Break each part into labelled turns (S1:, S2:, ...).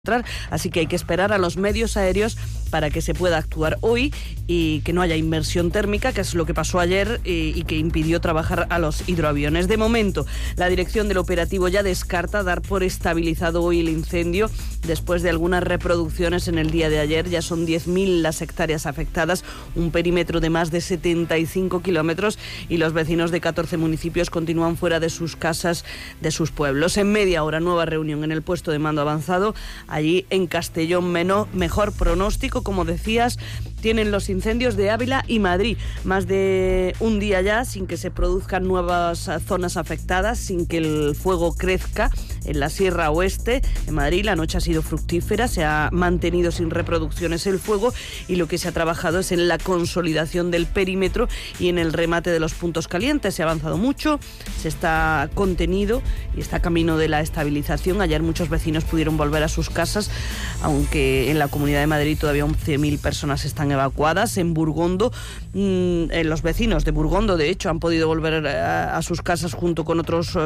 S1: Así que hay que esperar a los medios aéreos para que se pueda actuar hoy y que no haya inmersión térmica, que es lo que pasó ayer y que impidió trabajar a los hidroaviones. De momento, la dirección del operativo ya descarta dar por estabilizado hoy el incendio después de algunas reproducciones en el día de ayer. Ya son 10.000 las hectáreas afectadas, un perímetro de más de 75 kilómetros y los vecinos de 14 municipios continúan fuera de sus casas, de sus pueblos. En media hora, nueva reunión en el puesto de mando avanzado. Allí en Castellón, mejor pronóstico, como decías, tienen los incendios de Ávila y Madrid. Más de un día ya sin que se produzcan nuevas zonas afectadas, sin que el fuego crezca en la Sierra Oeste. En Madrid la noche ha sido fructífera, se ha mantenido sin reproducciones el fuego y lo que se ha trabajado es en la consolidación del perímetro y en el remate de los puntos calientes. Se ha avanzado mucho, se está contenido y está camino de la estabilización. Ayer muchos vecinos pudieron volver a sus casas, aunque en la Comunidad de Madrid todavía 11.000 personas están evacuadas. En Burgondo, los vecinos de Burgondo, de hecho, han podido volver a sus casas junto con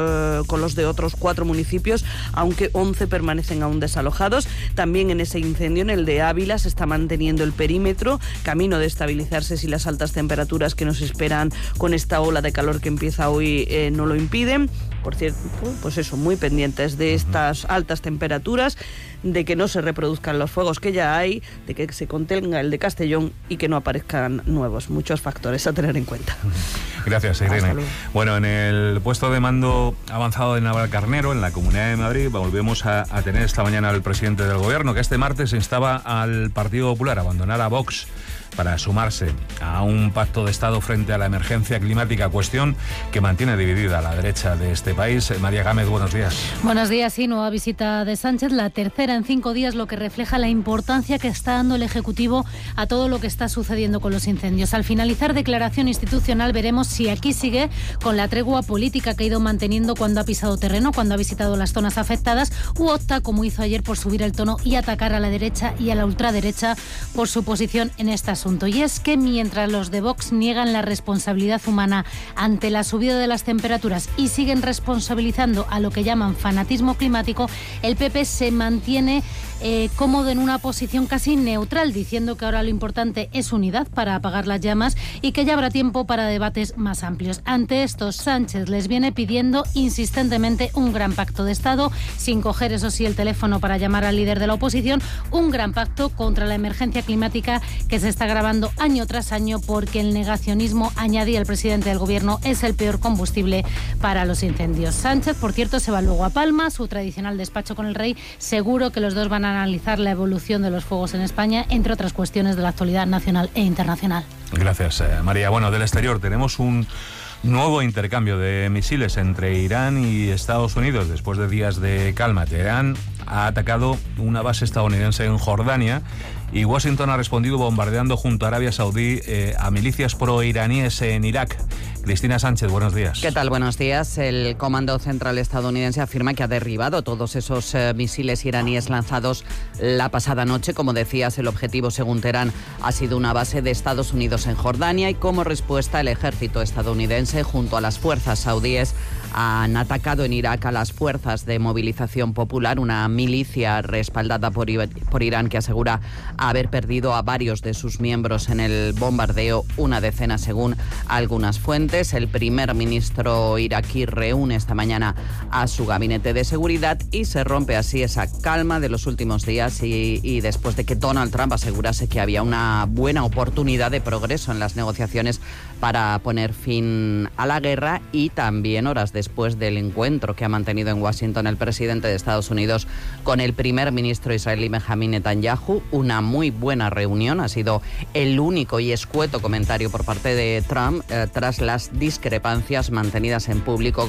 S1: los de otros 4 municipios, aunque 11 permanecen aún desalojados. También en ese incendio, en el de Ávila, se está manteniendo el perímetro, camino de estabilizarse si las altas temperaturas que nos esperan con esta ola de calor que empieza hoy no lo impiden. Por cierto, pues eso, muy pendientes de estas altas temperaturas, de que no se reproduzcan los fuegos que ya hay, de que se contenga el de Castellón y que no aparezcan nuevos. Muchos factores a tener en cuenta.
S2: Gracias, Irene. Bueno, en el puesto de mando avanzado de Navalcarnero, en la Comunidad de Madrid, volvemos a tener esta mañana al presidente del Gobierno, que este martes instaba al Partido Popular a abandonar a Vox para sumarse a un pacto de Estado frente a la emergencia climática, cuestión que mantiene dividida a la derecha de este país. María Gámez, buenos días.
S3: Buenos días, sí, nueva visita de Sánchez, la tercera en 5 días, lo que refleja la importancia que está dando el Ejecutivo a todo lo que está sucediendo con los incendios. Al finalizar declaración institucional veremos si aquí sigue con la tregua política que ha ido manteniendo cuando ha pisado terreno, cuando ha visitado las zonas afectadas, u opta, como hizo ayer, por subir el tono y atacar a la derecha y a la ultraderecha por su posición en este asunto. Y es que mientras los de Vox niegan la responsabilidad humana ante la subida de las temperaturas y siguen responsabilizando a lo que llaman fanatismo climático, el PP se mantiene cómodo en una posición casi neutral, diciendo que ahora lo importante es unidad para apagar las llamas y que ya habrá tiempo para debates más amplios. Ante esto, Sánchez les viene pidiendo insistentemente un gran pacto de Estado, sin coger, eso sí, el teléfono para llamar al líder de la oposición, un gran pacto contra la emergencia climática que se está agravando año tras año, porque el negacionismo, añadía el presidente del Gobierno, es el peor combustible para los incendios. Sánchez, por cierto, se va luego a Palma, su tradicional despacho con el rey. Seguro que los dos van a analizar la evolución de los fuegos en España, entre otras cuestiones de la actualidad nacional e internacional.
S2: Gracias, María. Bueno, del exterior tenemos un nuevo intercambio de misiles entre Irán y Estados Unidos después de días de calma. Teherán ha atacado una base estadounidense en Jordania y Washington ha respondido bombardeando junto a Arabia Saudí a milicias proiraníes en Irak. Cristina Sánchez, buenos días.
S4: ¿Qué tal? Buenos días. El Comando Central estadounidense afirma que ha derribado todos esos misiles iraníes lanzados la pasada noche. Como decías, el objetivo, según Teherán, ha sido una base de Estados Unidos en Jordania, y como respuesta el ejército estadounidense junto a las fuerzas saudíes han atacado en Irak a las fuerzas de movilización popular, una milicia respaldada por Irán que asegura haber perdido a varios de sus miembros en el bombardeo, una decena según algunas fuentes. El primer ministro iraquí reúne esta mañana a su gabinete de seguridad y se rompe así esa calma de los últimos días y después de que Donald Trump asegurase que había una buena oportunidad de progreso en las negociaciones para poner fin a la guerra, y también horas después del encuentro que ha mantenido en Washington el presidente de Estados Unidos con el primer ministro israelí Benjamín Netanyahu. Una muy buena reunión, ha sido el único y escueto comentario por parte de Trump tras las discrepancias mantenidas en público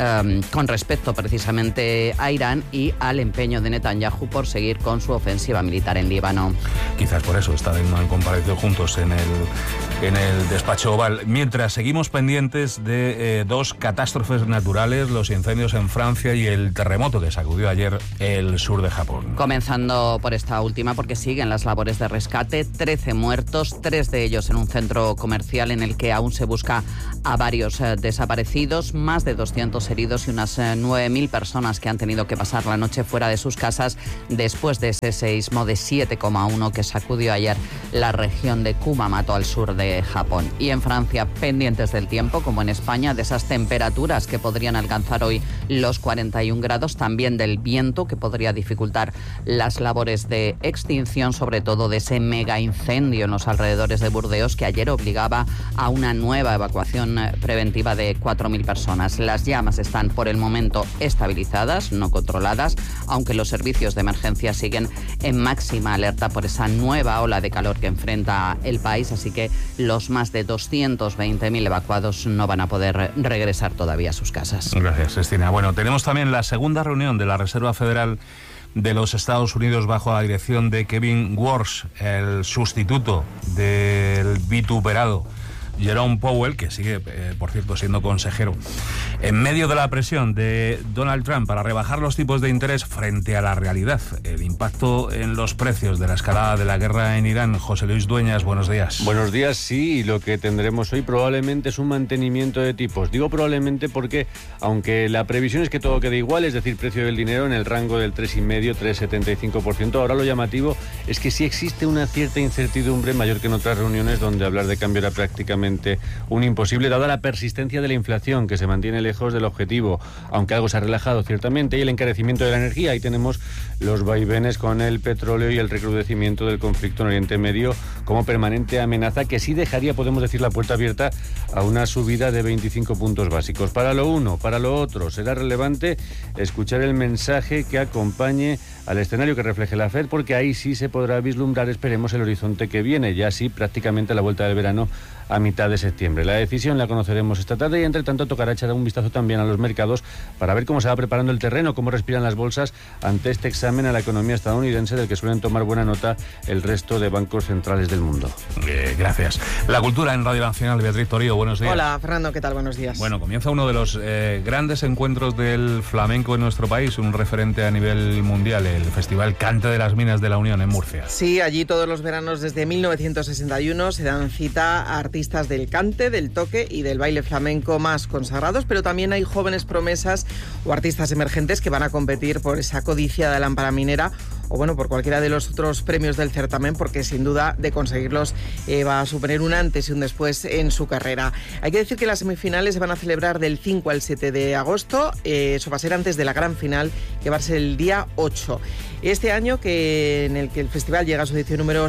S4: con respecto precisamente a Irán y al empeño de Netanyahu por seguir con su ofensiva militar en Líbano.
S2: Quizás por eso han comparecido juntos en el despacho Oval. Mientras seguimos pendientes de dos catástrofes naturales, los incendios en Francia y el terremoto que sacudió ayer el sur de Japón.
S4: Comenzando por esta última, porque siguen las labores de rescate. 13 muertos, 3 de ellos en un centro comercial en el que aún se busca a varios desaparecidos, más de 200 heridos y unas 9.000 personas que han tenido que pasar la noche fuera de sus casas después de ese seísmo de 7,1 que sacudió ayer la región de Kumamoto al sur de Japón. Y en Francia, pendientes del tiempo, como en España, de esas temperaturas que podrían alcanzar hoy los 41 grados, también del viento que podría dificultar las labores de extinción, sobre todo de ese mega incendio en los alrededores de Burdeos que ayer obligaba a una nueva evacuación preventiva de 4.000 personas. Las llamas están por el momento estabilizadas, no controladas, aunque los servicios de emergencia siguen en máxima alerta por esa nueva ola de calor que enfrenta el país, así que los más de 220.000 evacuados no van a poder regresar todavía a sus casas.
S2: Gracias, Cristina. Bueno, tenemos también la segunda reunión de la Reserva Federal de los Estados Unidos bajo la dirección de Kevin Warsh, el sustituto del vituperado Jerome Powell, que sigue, por cierto, siendo consejero. En medio de la presión de Donald Trump para rebajar los tipos de interés frente a la realidad, el impacto en los precios de la escalada de la guerra en Irán. José Luis Dueñas, buenos días.
S5: Buenos días, sí, y lo que tendremos hoy probablemente es un mantenimiento de tipos. Digo probablemente porque, aunque la previsión es que todo quede igual, es decir, precio del dinero en el rango del 3,5-3,75%, ahora lo llamativo es que sí existe una cierta incertidumbre mayor que en otras reuniones donde hablar de cambio era prácticamente un imposible, dada la persistencia de la inflación que se mantiene lejos del objetivo, aunque algo se ha relajado ciertamente, y el encarecimiento de la energía. Ahí tenemos los vaivenes con el petróleo y el recrudecimiento del conflicto en Oriente Medio como permanente amenaza que sí dejaría, podemos decir, la puerta abierta a una subida de 25 puntos básicos. Para lo uno, para lo otro, será relevante escuchar el mensaje que acompañe al escenario que refleje la FED, porque ahí sí se podrá vislumbrar, esperemos, el horizonte que viene, ya sí prácticamente a la vuelta del verano a mitad de septiembre. La decisión la conoceremos esta tarde y, entre tanto, tocará echar un vistazo también a los mercados para ver cómo se va preparando el terreno, cómo respiran las bolsas ante este examen a la economía estadounidense del que suelen tomar buena nota el resto de bancos centrales del mundo.
S2: Gracias. La cultura en Radio Nacional. Beatriz Torío, buenos días.
S6: Hola, Fernando, ¿qué tal? Buenos días.
S2: Bueno, comienza uno de los grandes encuentros del flamenco en nuestro país, un referente a nivel mundial, el Festival Cante de las Minas de la Unión en Murcia.
S6: Sí, allí todos los veranos desde 1961 se dan cita a artistas del cante, del toque y del baile flamenco más consagrados, pero también hay jóvenes promesas o artistas emergentes que van a competir por esa codicia de lámpara minera o bueno, por cualquiera de los otros premios del certamen, porque sin duda de conseguirlos va a suponer un antes y un después en su carrera. Hay que decir que las semifinales se van a celebrar del 5 al 7 de agosto, eso va a ser antes de la gran final, que va a ser el día 8. Este año, en el que el festival llega a su edición número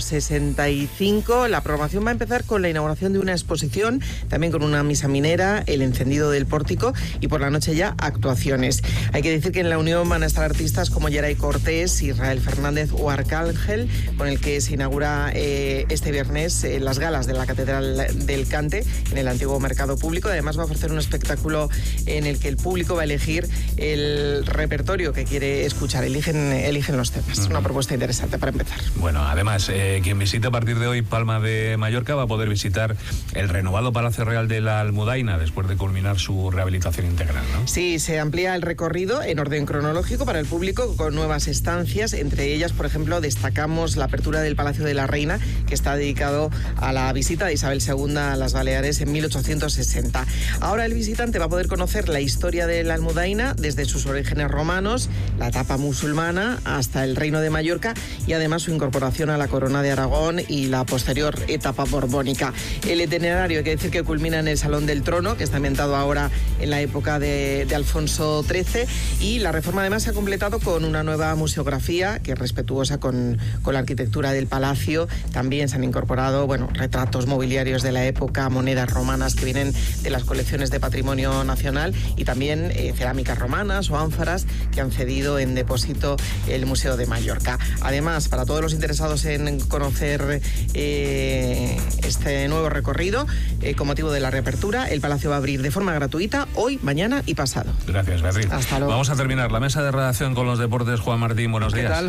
S6: 65, la programación va a empezar con la inauguración de una exposición, también con una misa minera, el encendido del pórtico y por la noche ya actuaciones. Hay que decir que en la Unión van a estar artistas como Yeray Cortés, Israel Fernández o Arcángel, con el que se inaugura este viernes las galas de la Catedral del Cante en el antiguo mercado público. Además va a ofrecer un espectáculo en el que el público va a elegir el repertorio que quiere escuchar. Eligen los temas. Es una propuesta interesante para empezar.
S2: Bueno, además, quien visite a partir de hoy Palma de Mallorca va a poder visitar el renovado Palacio Real de la Almudaina después de culminar su rehabilitación integral, ¿no?
S6: Sí, se amplía el recorrido en orden cronológico para el público con nuevas estancias. Entre ellas, por ejemplo, destacamos la apertura del Palacio de la Reina, que está dedicado a la visita de Isabel II a las Baleares en 1860. Ahora el visitante va a poder conocer la historia de la Almudaina desde sus orígenes romanos, la etapa musulmana, hasta el Reino de Mallorca y además su incorporación a la Corona de Aragón y la posterior etapa borbónica. El itinerario, hay que decir que culmina en el Salón del Trono, que está ambientado ahora en la época de Alfonso XIII, y la reforma además se ha completado con una nueva museografía que es respetuosa con la arquitectura del palacio. También se han incorporado retratos mobiliarios de la época, monedas romanas que vienen de las colecciones de patrimonio nacional y también cerámicas romanas o ánforas que han cedido en depósito el Museo de Mallorca. Además, para todos los interesados en conocer este nuevo recorrido, con motivo de la reapertura, el Palacio va a abrir de forma gratuita hoy, mañana y pasado.
S2: Gracias, Beatriz.
S6: Hasta luego.
S2: Vamos a terminar la mesa de redacción con los deportes. Juan Martín, buenos días.
S7: ¿Qué tal,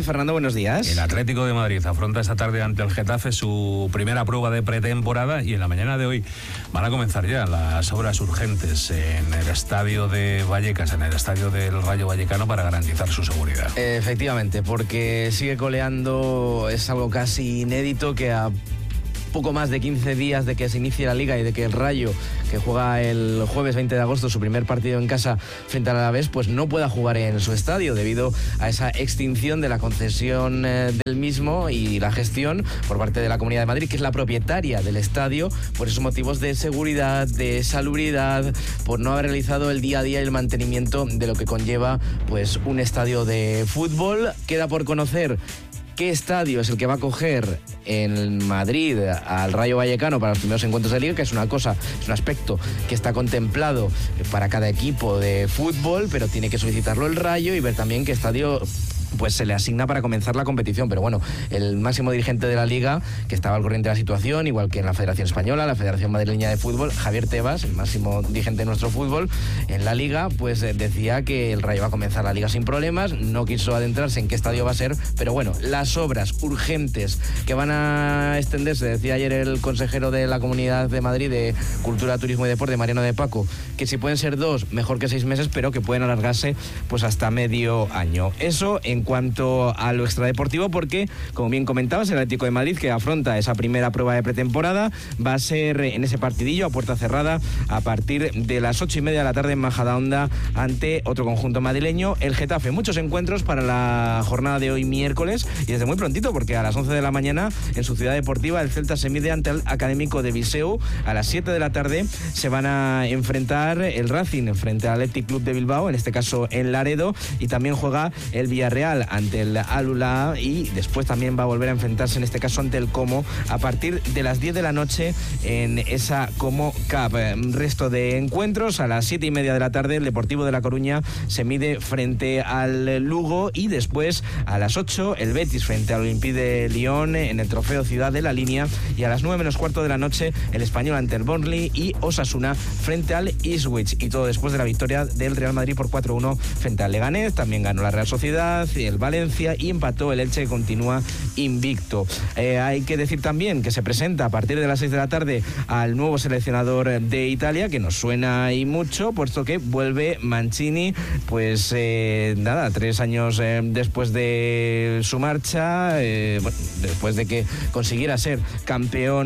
S7: tal, Fernando? Buenos días.
S2: El Atlético de Madrid afronta esta tarde ante el Getafe su primera prueba de pretemporada y en la mañana de hoy van a comenzar ya las obras urgentes en el estadio de Vallecas, en el estadio del Rayo Vallecano, para garantizar su seguridad.
S7: Efectivamente, porque sigue coleando, es algo casi inédito que a poco más de 15 días de que se inicie la Liga y de que el Rayo, que juega el jueves 20 de agosto su primer partido en casa frente al Alavés, pues no pueda jugar en su estadio debido a esa extinción de la concesión del mismo y la gestión por parte de la Comunidad de Madrid, que es la propietaria del estadio, por esos motivos de seguridad, de salubridad, por no haber realizado el día a día y el mantenimiento de lo que conlleva pues un estadio de fútbol. Queda por conocer qué estadio es el que va a acoger en Madrid al Rayo Vallecano para los primeros encuentros de Liga, que es una cosa, es un aspecto que está contemplado para cada equipo de fútbol, pero tiene que solicitarlo el Rayo y ver también qué estadio pues se le asigna para comenzar la competición. Pero bueno, el máximo dirigente de la Liga, que estaba al corriente de la situación, igual que en la Federación Española, la Federación Madrileña de Fútbol, Javier Tebas, el máximo dirigente de nuestro fútbol en la Liga, pues decía que el Rayo va a comenzar la Liga sin problemas. No quiso adentrarse en qué estadio va a ser, pero bueno, las obras urgentes que van a extenderse, decía ayer el consejero de la Comunidad de Madrid de Cultura, Turismo y Deporte, Mariano de Paco, que si pueden ser 2, mejor que 6 meses, pero que pueden alargarse pues hasta medio año. Eso en cuanto a lo extradeportivo, porque, como bien comentabas, el Atlético de Madrid, que afronta esa primera prueba de pretemporada, va a ser en ese partidillo a puerta cerrada a partir de las 8:30 de la tarde en Majadahonda ante otro conjunto madrileño, el Getafe. Muchos encuentros para la jornada de hoy miércoles y desde muy prontito, porque a las 11 de la mañana en su ciudad deportiva el Celta se mide ante el Académico de Viseu. A las 7 de la tarde se van a enfrentar el Racing frente al Athletic Club de Bilbao, en este caso en Laredo, y también juega el Villarreal ante el Al-Ula, y después también va a volver a enfrentarse en este caso ante el Como a partir de las 10 de la noche en esa Como Cup. Resto de encuentros: a las 7:30 de la tarde el Deportivo de La Coruña se mide frente al Lugo, y después a las 8 el Betis frente al Olympique de Lyon en el Trofeo Ciudad de la Línea, y a las 9:15 de la noche el Español ante el Burnley y Osasuna frente al Ipswich, y todo después de la victoria del Real Madrid por 4-1 frente al Leganés. También ganó la Real Sociedad, el Valencia, y empató el Elche, que continúa invicto. Hay que decir también que se presenta a partir de las 6 de la tarde al nuevo seleccionador de Italia, que nos suena y mucho, puesto que vuelve Mancini, pues 3 años después de su marcha, después de que consiguiera ser campeón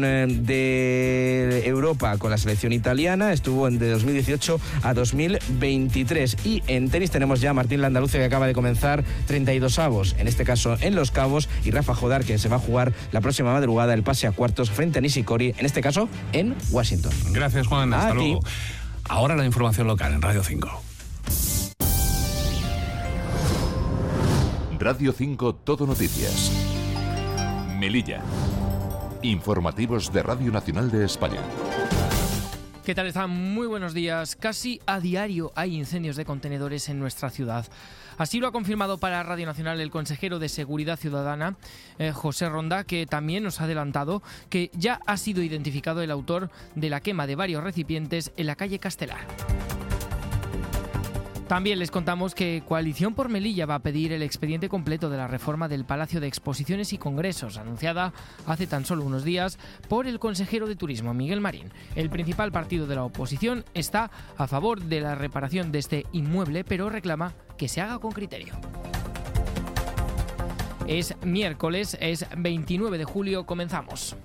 S7: de Europa con la selección italiana. Estuvo de 2018 a 2023. Y en tenis tenemos ya a Martín Landaluce, que acaba de comenzar 32avos, en este caso en Los Cabos, y Rafa Jodar, que se va a jugar la próxima madrugada el pase a cuartos frente a Nishikori, en este caso en Washington.
S2: Gracias, Juan. Hasta luego. Ahora la información local en Radio 5.
S8: Radio 5 Todo Noticias. Melilla. Informativos de Radio Nacional de España.
S9: ¿Qué tal están? Muy buenos días. Casi a diario hay incendios de contenedores en nuestra ciudad. Así lo ha confirmado para Radio Nacional el consejero de Seguridad Ciudadana, José Ronda, que también nos ha adelantado que ya ha sido identificado el autor de la quema de varios recipientes en la calle Castelar. También les contamos que Coalición por Melilla va a pedir el expediente completo de la reforma del Palacio de Exposiciones y Congresos, anunciada hace tan solo unos días por el consejero de Turismo, Miguel Marín. El principal partido de la oposición está a favor de la reparación de este inmueble, pero reclama que se haga con criterio. Es miércoles, es 29 de julio, comenzamos.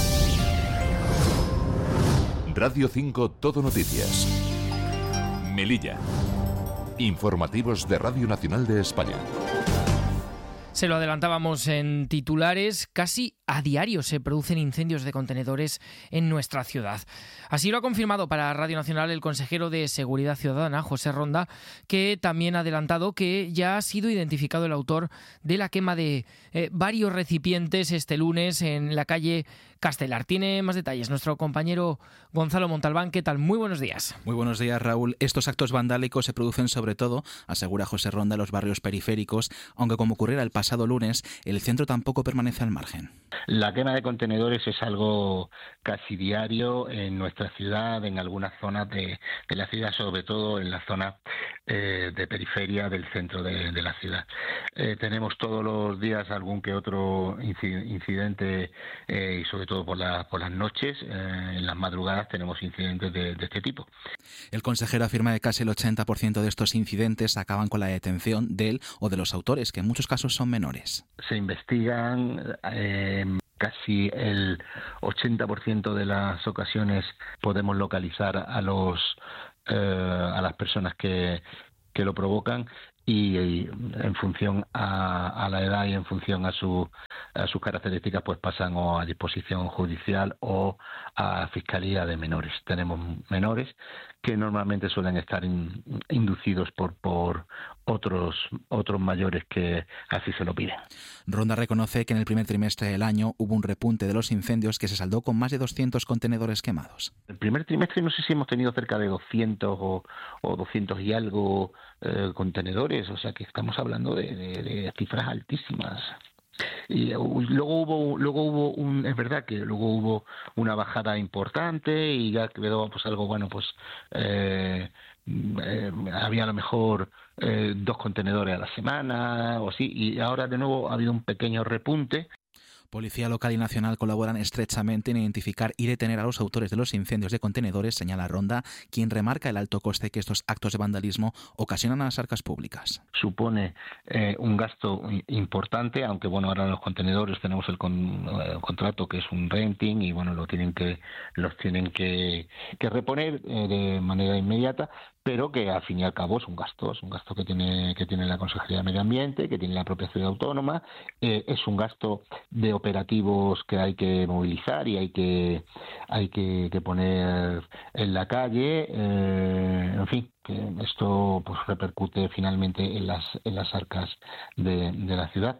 S8: Radio 5 Todo Noticias. Melilla. Informativos de Radio Nacional de España.
S9: Se lo adelantábamos en titulares, casi a diario se producen incendios de contenedores en nuestra ciudad. Así lo ha confirmado para Radio Nacional el consejero de Seguridad Ciudadana, José Ronda, que también ha adelantado que ya ha sido identificado el autor de la quema de varios recipientes este lunes en la calle Castelar. Tiene más detalles nuestro compañero Gonzalo Montalbán. ¿Qué tal? Muy buenos días.
S10: Muy buenos días, Raúl. Estos actos vandálicos se producen sobre todo, asegura José Ronda, en los barrios periféricos, aunque como ocurriera el pasado lunes, el centro tampoco permanece al margen.
S11: La quema de contenedores es algo casi diario en nuestra ciudad, en algunas zonas de la ciudad, sobre todo en la zona de periferia del centro de la ciudad. Tenemos todos los días algún que otro incidente y sobre todo por las noches, en las madrugadas tenemos incidentes de este tipo.
S10: El consejero afirma que casi el 80% de estos incidentes acaban con la detención de él o de los autores, que en muchos casos son menores.
S11: Se investigan casi el 80% de las ocasiones podemos localizar a las personas que lo provocan y en función a la edad y en función a sus características pues pasan o a disposición judicial o a fiscalía de menores. Tenemos menores que normalmente suelen estar inducidos por otros mayores que así se lo piden.
S10: Ronda reconoce que en el primer trimestre del año hubo un repunte de los incendios que se saldó con más de 200 contenedores quemados.
S11: El primer trimestre no sé si hemos tenido cerca de 200 o 200 y algo contenedores, o sea que estamos hablando de cifras altísimas. Y luego hubo es verdad que luego hubo una bajada importante y ya quedó pues algo había a lo mejor 2 contenedores a la semana o así, y ahora de nuevo ha habido un pequeño repunte.
S10: Policía local y nacional colaboran estrechamente en identificar y detener a los autores de los incendios de contenedores, señala Ronda, quien remarca el alto coste que estos actos de vandalismo ocasionan a las arcas públicas.
S11: Supone un gasto importante, aunque bueno, ahora los contenedores tenemos el contrato que es un renting y bueno, los tienen que reponer de manera inmediata, pero que al fin y al cabo es un gasto que tiene la Consejería de Medio Ambiente, que tiene la propia ciudad autónoma, es un gasto de operativos que hay que movilizar y hay que poner en la calle, en fin, que esto pues repercute finalmente en las arcas de la ciudad.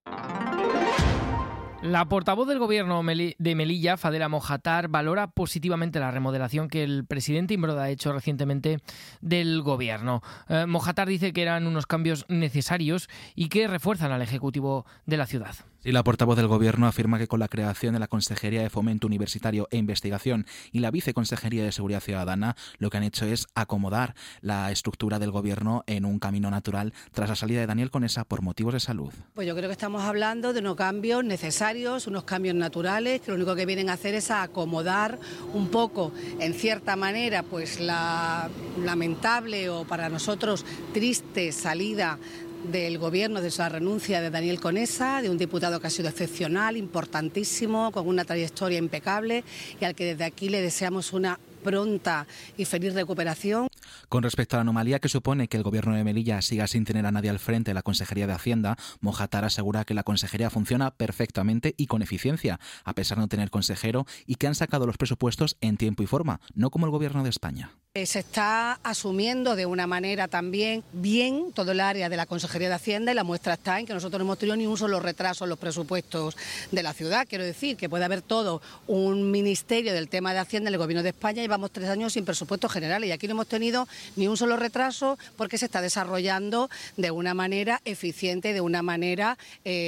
S9: La portavoz del Gobierno de Melilla, Fadela Mojatar, valora positivamente la remodelación que el presidente Imbroda ha hecho recientemente del Gobierno. Mojatar dice que eran unos cambios necesarios y que refuerzan al Ejecutivo de la ciudad.
S10: Y la portavoz del Gobierno afirma que con la creación de la Consejería de Fomento Universitario e Investigación y la Viceconsejería de Seguridad Ciudadana, lo que han hecho es acomodar la estructura del Gobierno en un camino natural tras la salida de Daniel Conesa por motivos de salud.
S12: Pues yo creo que estamos hablando de unos cambios necesarios, unos cambios naturales, que lo único que vienen a hacer es a acomodar un poco, en cierta manera, pues la lamentable o para nosotros triste salida del Gobierno, de esa renuncia de Daniel Conesa, de un diputado que ha sido excepcional, importantísimo, con una trayectoria impecable y al que desde aquí le deseamos una pronta y feliz recuperación.
S10: Con respecto a la anomalía que supone que el Gobierno de Melilla siga sin tener a nadie al frente de la Consejería de Hacienda, Mojatar asegura que la consejería funciona perfectamente y con eficiencia, a pesar de no tener consejero, y que han sacado los presupuestos en tiempo y forma, no como el Gobierno de España.
S12: Se está asumiendo de una manera también bien todo el área de la Consejería de Hacienda y la muestra está en que nosotros no hemos tenido ni un solo retraso en los presupuestos de la ciudad. Quiero decir que puede haber todo un ministerio del tema de Hacienda en el Gobierno de España y llevamos 3 años sin presupuestos generales y aquí no hemos tenido ni un solo retraso porque se está desarrollando de una manera eficiente, de una manera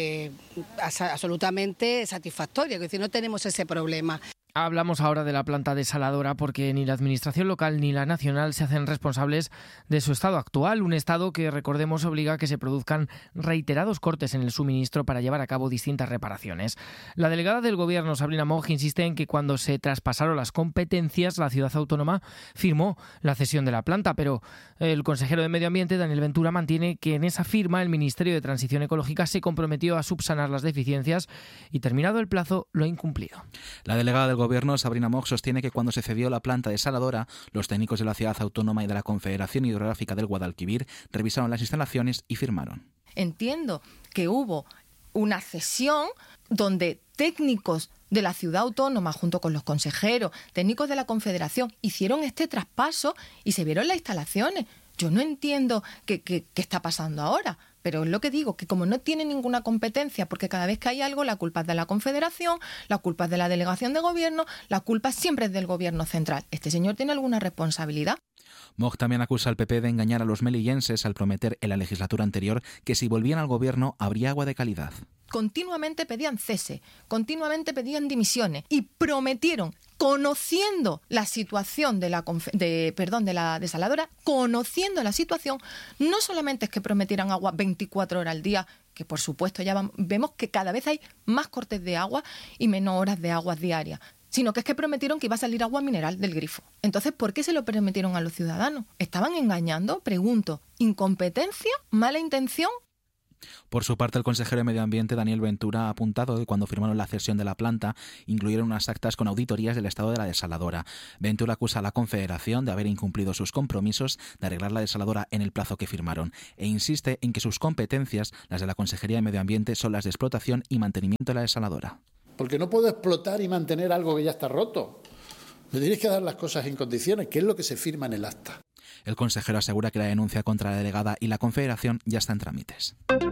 S12: absolutamente satisfactoria. Es decir, no tenemos ese problema.
S9: Hablamos ahora de la planta desaladora porque ni la Administración local ni la nacional se hacen responsables de su estado actual, un estado que, recordemos, obliga a que se produzcan reiterados cortes en el suministro para llevar a cabo distintas reparaciones. La delegada del Gobierno, Sabrina Moig, insiste en que cuando se traspasaron las competencias, la ciudad autónoma firmó la cesión de la planta, pero el consejero de Medio Ambiente, Daniel Ventura, mantiene que en esa firma el Ministerio de Transición Ecológica se comprometió a subsanar las deficiencias y, terminado el plazo, lo ha incumplido.
S10: La delegada del Gobierno, Sabrina Moig, sostiene que cuando se cedió la planta desaladora, los técnicos de la ciudad autónoma y de la Confederación Hidrográfica del Guadalquivir revisaron las instalaciones y firmaron.
S13: Entiendo que hubo una cesión donde técnicos de la ciudad autónoma, junto con los consejeros, técnicos de la Confederación, hicieron este traspaso y se vieron las instalaciones. Yo no entiendo qué está pasando ahora. Pero es lo que digo, que como no tiene ninguna competencia, porque cada vez que hay algo, la culpa es de la Confederación, la culpa es de la Delegación de Gobierno, la culpa siempre es del Gobierno central. ¿Este señor tiene alguna responsabilidad?
S10: Moj también acusa al PP de engañar a los melillenses al prometer en la legislatura anterior que si volvían al gobierno habría agua de calidad.
S13: Continuamente pedían cese, continuamente pedían dimisiones y prometieron, conociendo la situación de la desaladora, conociendo la situación, no solamente es que prometieran agua 24 horas al día, que por supuesto ya vemos que cada vez hay más cortes de agua y menos horas de aguas diarias, sino que es que prometieron que iba a salir agua mineral del grifo. Entonces, ¿por qué se lo prometieron a los ciudadanos? ¿Estaban engañando? Pregunto. ¿Incompetencia? ¿Mala intención?
S10: Por su parte, el consejero de Medio Ambiente, Daniel Ventura, ha apuntado que cuando firmaron la cesión de la planta incluyeron unas actas con auditorías del estado de la desaladora. Ventura acusa a la Confederación de haber incumplido sus compromisos de arreglar la desaladora en el plazo que firmaron e insiste en que sus competencias, las de la Consejería de Medio Ambiente, son las de explotación y mantenimiento de la desaladora.
S14: Porque no puedo explotar y mantener algo que ya está roto. Me tenéis que dar las cosas en condiciones, que es lo que se firma en el acta.
S10: El consejero asegura que la denuncia contra la delegada y la Confederación ya está en trámites.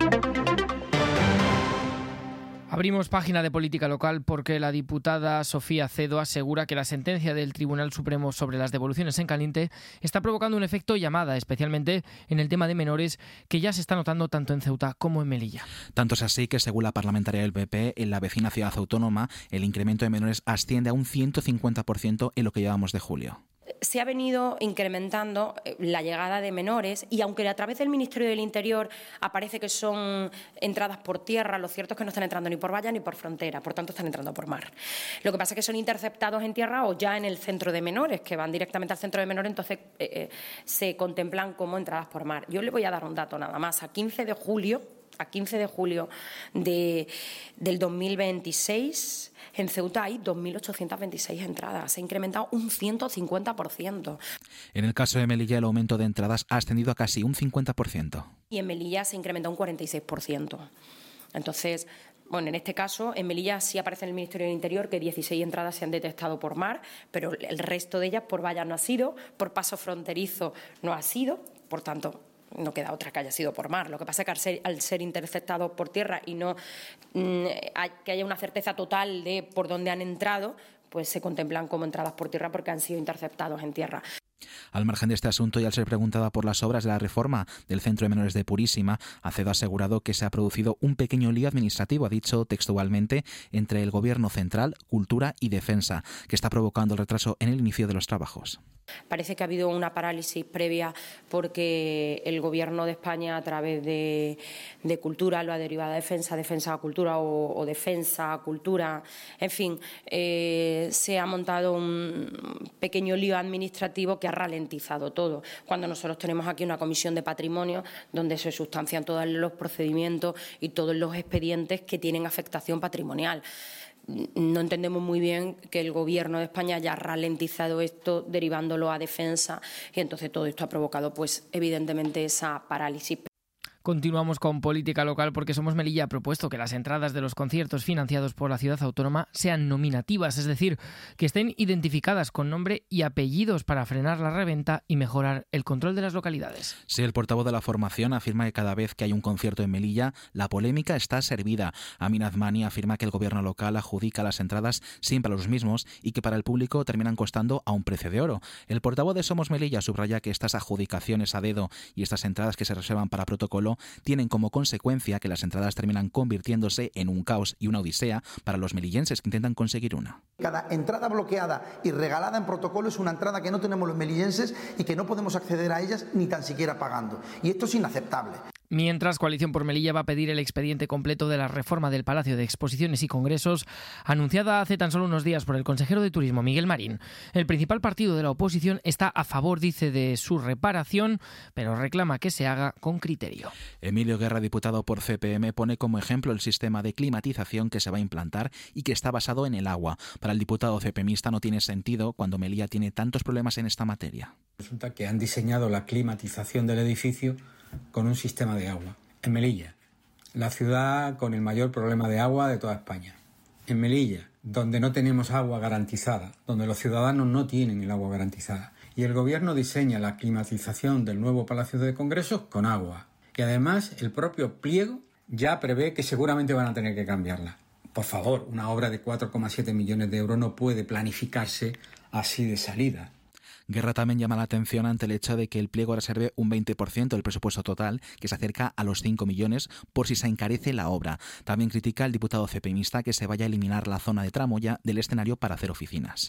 S9: Abrimos página de política local porque la diputada Sofía Cedo asegura que la sentencia del Tribunal Supremo sobre las devoluciones en caliente está provocando un efecto llamada, especialmente en el tema de menores, que ya se está notando tanto en Ceuta como en Melilla.
S10: Tanto es así que, según la parlamentaria del PP, en la vecina ciudad autónoma, el incremento de menores asciende a un 150% en lo que llevamos de julio.
S15: Se ha venido incrementando la llegada de menores y aunque a través del Ministerio del Interior aparece que son entradas por tierra, lo cierto es que no están entrando ni por valla ni por frontera, por tanto están entrando por mar. Lo que pasa es que son interceptados en tierra o ya en el centro de menores, que van directamente al centro de menores, entonces se contemplan como entradas por mar. Yo le voy a dar un dato nada más. A 15 de julio del 2026, en Ceuta hay 2.826 entradas. Se ha incrementado un 150%.
S10: En el caso de Melilla, el aumento de entradas ha ascendido a casi un 50%.
S15: Y en Melilla se ha incrementado un 46%. Entonces, bueno, en este caso, en Melilla sí aparece en el Ministerio del Interior que 16 entradas se han detectado por mar, pero el resto de ellas por valla no ha sido, por paso fronterizo no ha sido, por tanto no queda otra que haya sido por mar. Lo que pasa es que al ser interceptados por tierra y no que haya una certeza total de por dónde han entrado, pues se contemplan como entradas por tierra porque han sido interceptados en tierra.
S10: Al margen de este asunto y al ser preguntada por las obras de la reforma del Centro de Menores de Purísima, Acedo ha asegurado que se ha producido un pequeño lío administrativo, ha dicho textualmente, entre el Gobierno central, Cultura y Defensa, que está provocando el retraso en el inicio de los trabajos.
S15: Parece que ha habido una parálisis previa porque el Gobierno de España, a través de Cultura, lo ha derivado a Defensa, Defensa a Cultura o Defensa a Cultura. En fin, se ha montado un pequeño lío administrativo que ha ralentizado todo. Cuando nosotros tenemos aquí una comisión de patrimonio donde se sustancian todos los procedimientos y todos los expedientes que tienen afectación patrimonial. No entendemos muy bien que el Gobierno de España haya ralentizado esto derivándolo a Defensa y entonces todo esto ha provocado pues evidentemente esa parálisis.
S9: Continuamos con política local porque Somos Melilla ha propuesto que las entradas de los conciertos financiados por la ciudad autónoma sean nominativas, es decir, que estén identificadas con nombre y apellidos para frenar la reventa y mejorar el control de las localidades.
S10: Sí, el portavoz de la formación afirma que cada vez que hay un concierto en Melilla, la polémica está servida. Amin Azmani afirma que el gobierno local adjudica las entradas siempre a los mismos y que para el público terminan costando a un precio de oro. El portavoz de Somos Melilla subraya que estas adjudicaciones a dedo y estas entradas que se reservan para protocolo tienen como consecuencia que las entradas terminan convirtiéndose en un caos y una odisea para los melillenses que intentan conseguir una.
S16: Cada entrada bloqueada y regalada en protocolo es una entrada que no tenemos los melillenses y que no podemos acceder a ellas ni tan siquiera pagando. Y esto es inaceptable.
S9: Mientras, Coalición por Melilla va a pedir el expediente completo de la reforma del Palacio de Exposiciones y Congresos, anunciada hace tan solo unos días por el consejero de Turismo, Miguel Marín. El principal partido de la oposición está a favor, dice, de su reparación, pero reclama que se haga con criterio.
S10: Emilio Guerra, diputado por CPM, pone como ejemplo el sistema de climatización que se va a implantar y que está basado en el agua. Para el diputado CPMista no tiene sentido cuando Melilla tiene tantos problemas en esta materia.
S17: Resulta que han diseñado la climatización del edificio con un sistema de agua. En Melilla, la ciudad con el mayor problema de agua de toda España. En Melilla, donde no tenemos agua garantizada, donde los ciudadanos no tienen el agua garantizada. Y el gobierno diseña la climatización del nuevo Palacio de Congresos con agua. Y además el propio pliego ya prevé que seguramente van a tener que cambiarla. Por favor, una obra de 4,7 millones de euros no puede planificarse así de salida.
S10: Guerra también llama la atención ante el hecho de que el pliego reserve un 20% del presupuesto total, que se acerca a los 5 millones, por si se encarece la obra. También critica el diputado cepemista que se vaya a eliminar la zona de Tramoya del escenario para hacer oficinas.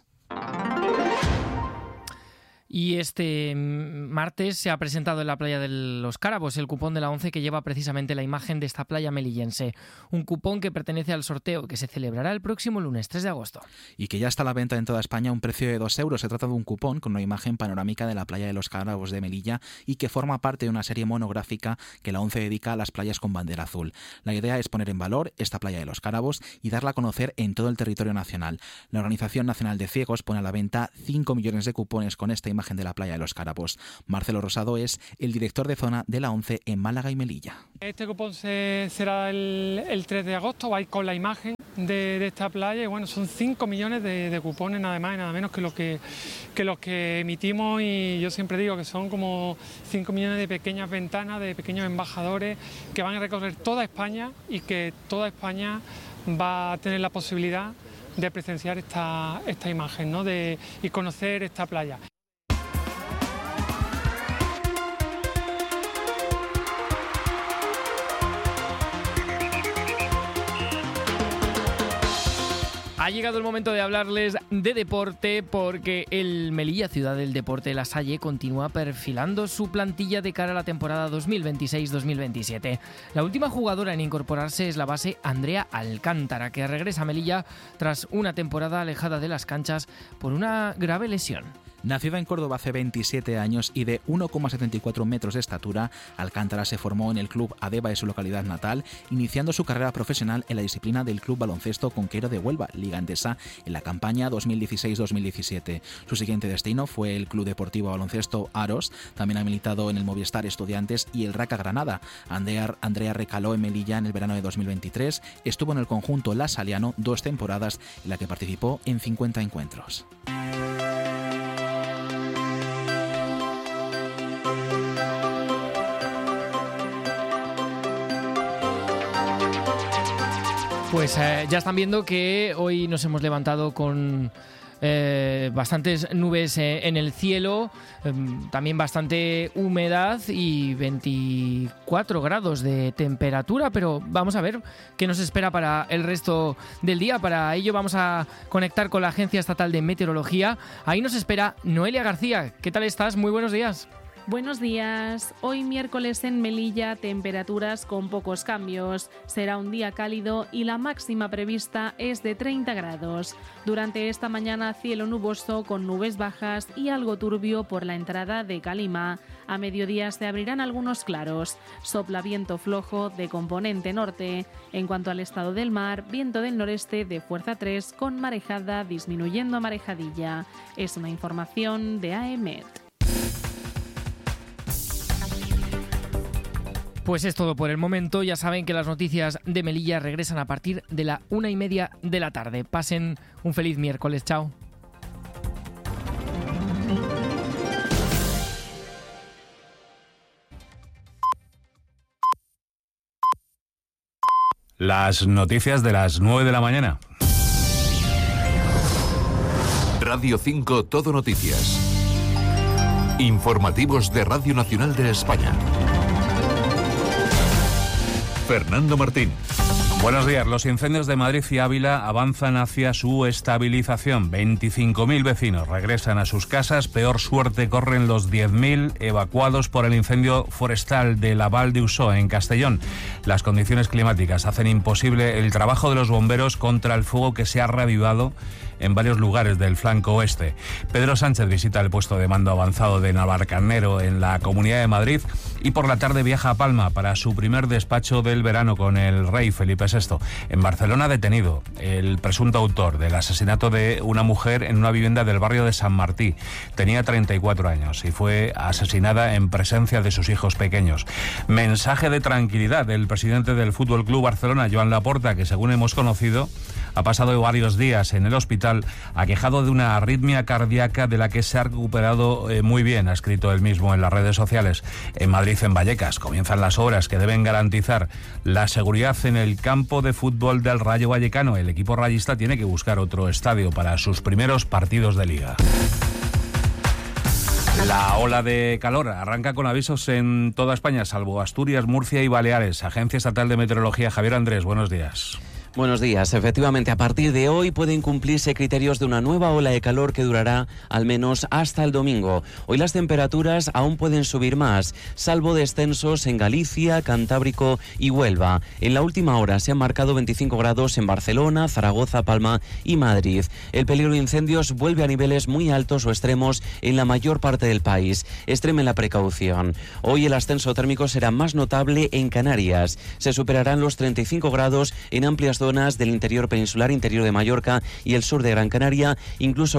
S9: Y este martes se ha presentado en la playa de Los Cárabos el cupón de la ONCE que lleva precisamente la imagen de esta playa melillense. Un cupón que pertenece al sorteo que se celebrará el próximo lunes 3 de agosto.
S10: Y que ya está a la venta en toda España a un precio de 2 euros. Se trata de un cupón con una imagen panorámica de la playa de Los Cárabos de Melilla y que forma parte de una serie monográfica que la ONCE dedica a las playas con bandera azul. La idea es poner en valor esta playa de Los Cárabos y darla a conocer en todo el territorio nacional. La Organización Nacional de Ciegos pone a la venta 5 millones de cupones con esta imagen de la playa de Los Cárabos. Marcelo Rosado es el director de zona de la ONCE en Málaga y Melilla.
S18: Este cupón será el 3 de agosto, va a ir con la imagen de esta playa y bueno, son 5 millones de cupones nada más y nada menos que los que emitimos, y yo siempre digo que son como 5 millones de pequeñas ventanas, de pequeños embajadores que van a recorrer toda España y que toda España va a tener la posibilidad de presenciar esta imagen, ¿no? Y conocer esta playa.
S9: Ha llegado el momento de hablarles de deporte porque el Melilla, ciudad del deporte de La Salle, continúa perfilando su plantilla de cara a la temporada 2026-2027. La última jugadora en incorporarse es la base Andrea Alcántara, que regresa a Melilla tras una temporada alejada de las canchas por una grave lesión.
S10: Nacida en Córdoba hace 27 años y de 1,74 metros de estatura, Alcántara se formó en el club Adeva de su localidad natal, iniciando su carrera profesional en la disciplina del Club Baloncesto Conquero de Huelva, Liga Endesa, en la campaña 2016-2017. Su siguiente destino fue el Club Deportivo Baloncesto Aros. También ha militado en el Movistar Estudiantes y el Raca Granada. Andrea recaló en Melilla en el verano de 2023. Estuvo en el conjunto La Saliano 2 temporadas, en la que participó en 50 encuentros.
S9: Pues ya están viendo que hoy nos hemos levantado con bastantes nubes en el cielo, también bastante humedad y 24 grados de temperatura, pero vamos a ver qué nos espera para el resto del día. Para ello vamos a conectar con la Agencia Estatal de Meteorología. Ahí nos espera Noelia García. ¿Qué tal estás? Muy buenos días.
S19: Buenos días. Hoy miércoles en Melilla, temperaturas con pocos cambios. Será un día cálido y la máxima prevista es de 30 grados. Durante esta mañana, cielo nuboso con nubes bajas y algo turbio por la entrada de calima. A mediodía se abrirán algunos claros. Sopla viento flojo de componente norte. En cuanto al estado del mar, viento del noreste de fuerza 3 con marejada disminuyendo a marejadilla. Es una información de AEMET.
S9: Pues es todo por el momento. Ya saben que las noticias de Melilla regresan a partir de la 1:30 de la tarde. Pasen un feliz miércoles. Chao.
S2: Las noticias de las 9 de la mañana.
S8: Radio 5 Todo Noticias. Informativos de Radio Nacional de España. Fernando Martín.
S2: Buenos días. Los incendios de Madrid y Ávila avanzan hacia su estabilización. 25.000 vecinos regresan a sus casas. Peor suerte corren los 10.000 evacuados por el incendio forestal de la Val de Usó, en Castellón. Las condiciones climáticas hacen imposible el trabajo de los bomberos contra el fuego que se ha reavivado en varios lugares del flanco oeste. Pedro Sánchez visita el puesto de mando avanzado de Navalcarnero en la Comunidad de Madrid y por la tarde viaja a Palma para su primer despacho del verano con el rey Felipe VI. En Barcelona, detenido el presunto autor del asesinato de una mujer en una vivienda del barrio de San Martí. Tenía 34 años y fue asesinada en presencia de sus hijos pequeños. Mensaje de tranquilidad del presidente del Fútbol Club Barcelona, Joan Laporta, que según hemos conocido ha pasado varios días en el hospital aquejado de una arritmia cardíaca de la que se ha recuperado muy bien, ha escrito él mismo en las redes sociales. En Madrid, en Vallecas, comienzan las obras que deben garantizar la seguridad en el campo de fútbol del Rayo Vallecano. El equipo rayista tiene que buscar otro estadio para sus primeros partidos de liga. La ola de calor arranca con avisos en toda España, salvo Asturias, Murcia y Baleares. Agencia Estatal de Meteorología, Javier Andrés, buenos días.
S20: Buenos días. Efectivamente, a partir de hoy pueden cumplirse criterios de una nueva ola de calor que durará al menos hasta el domingo. Hoy las temperaturas aún pueden subir más, salvo descensos en Galicia, Cantábrico y Huelva. En la última hora se han marcado 25 grados en Barcelona, Zaragoza, Palma y Madrid. El peligro de incendios vuelve a niveles muy altos o extremos en la mayor parte del país. Extremen la precaución. Hoy el ascenso térmico será más notable en Canarias. Se superarán los 35 grados en amplias zonas del interior peninsular, interior de Mallorca y el sur de Gran Canaria, incluso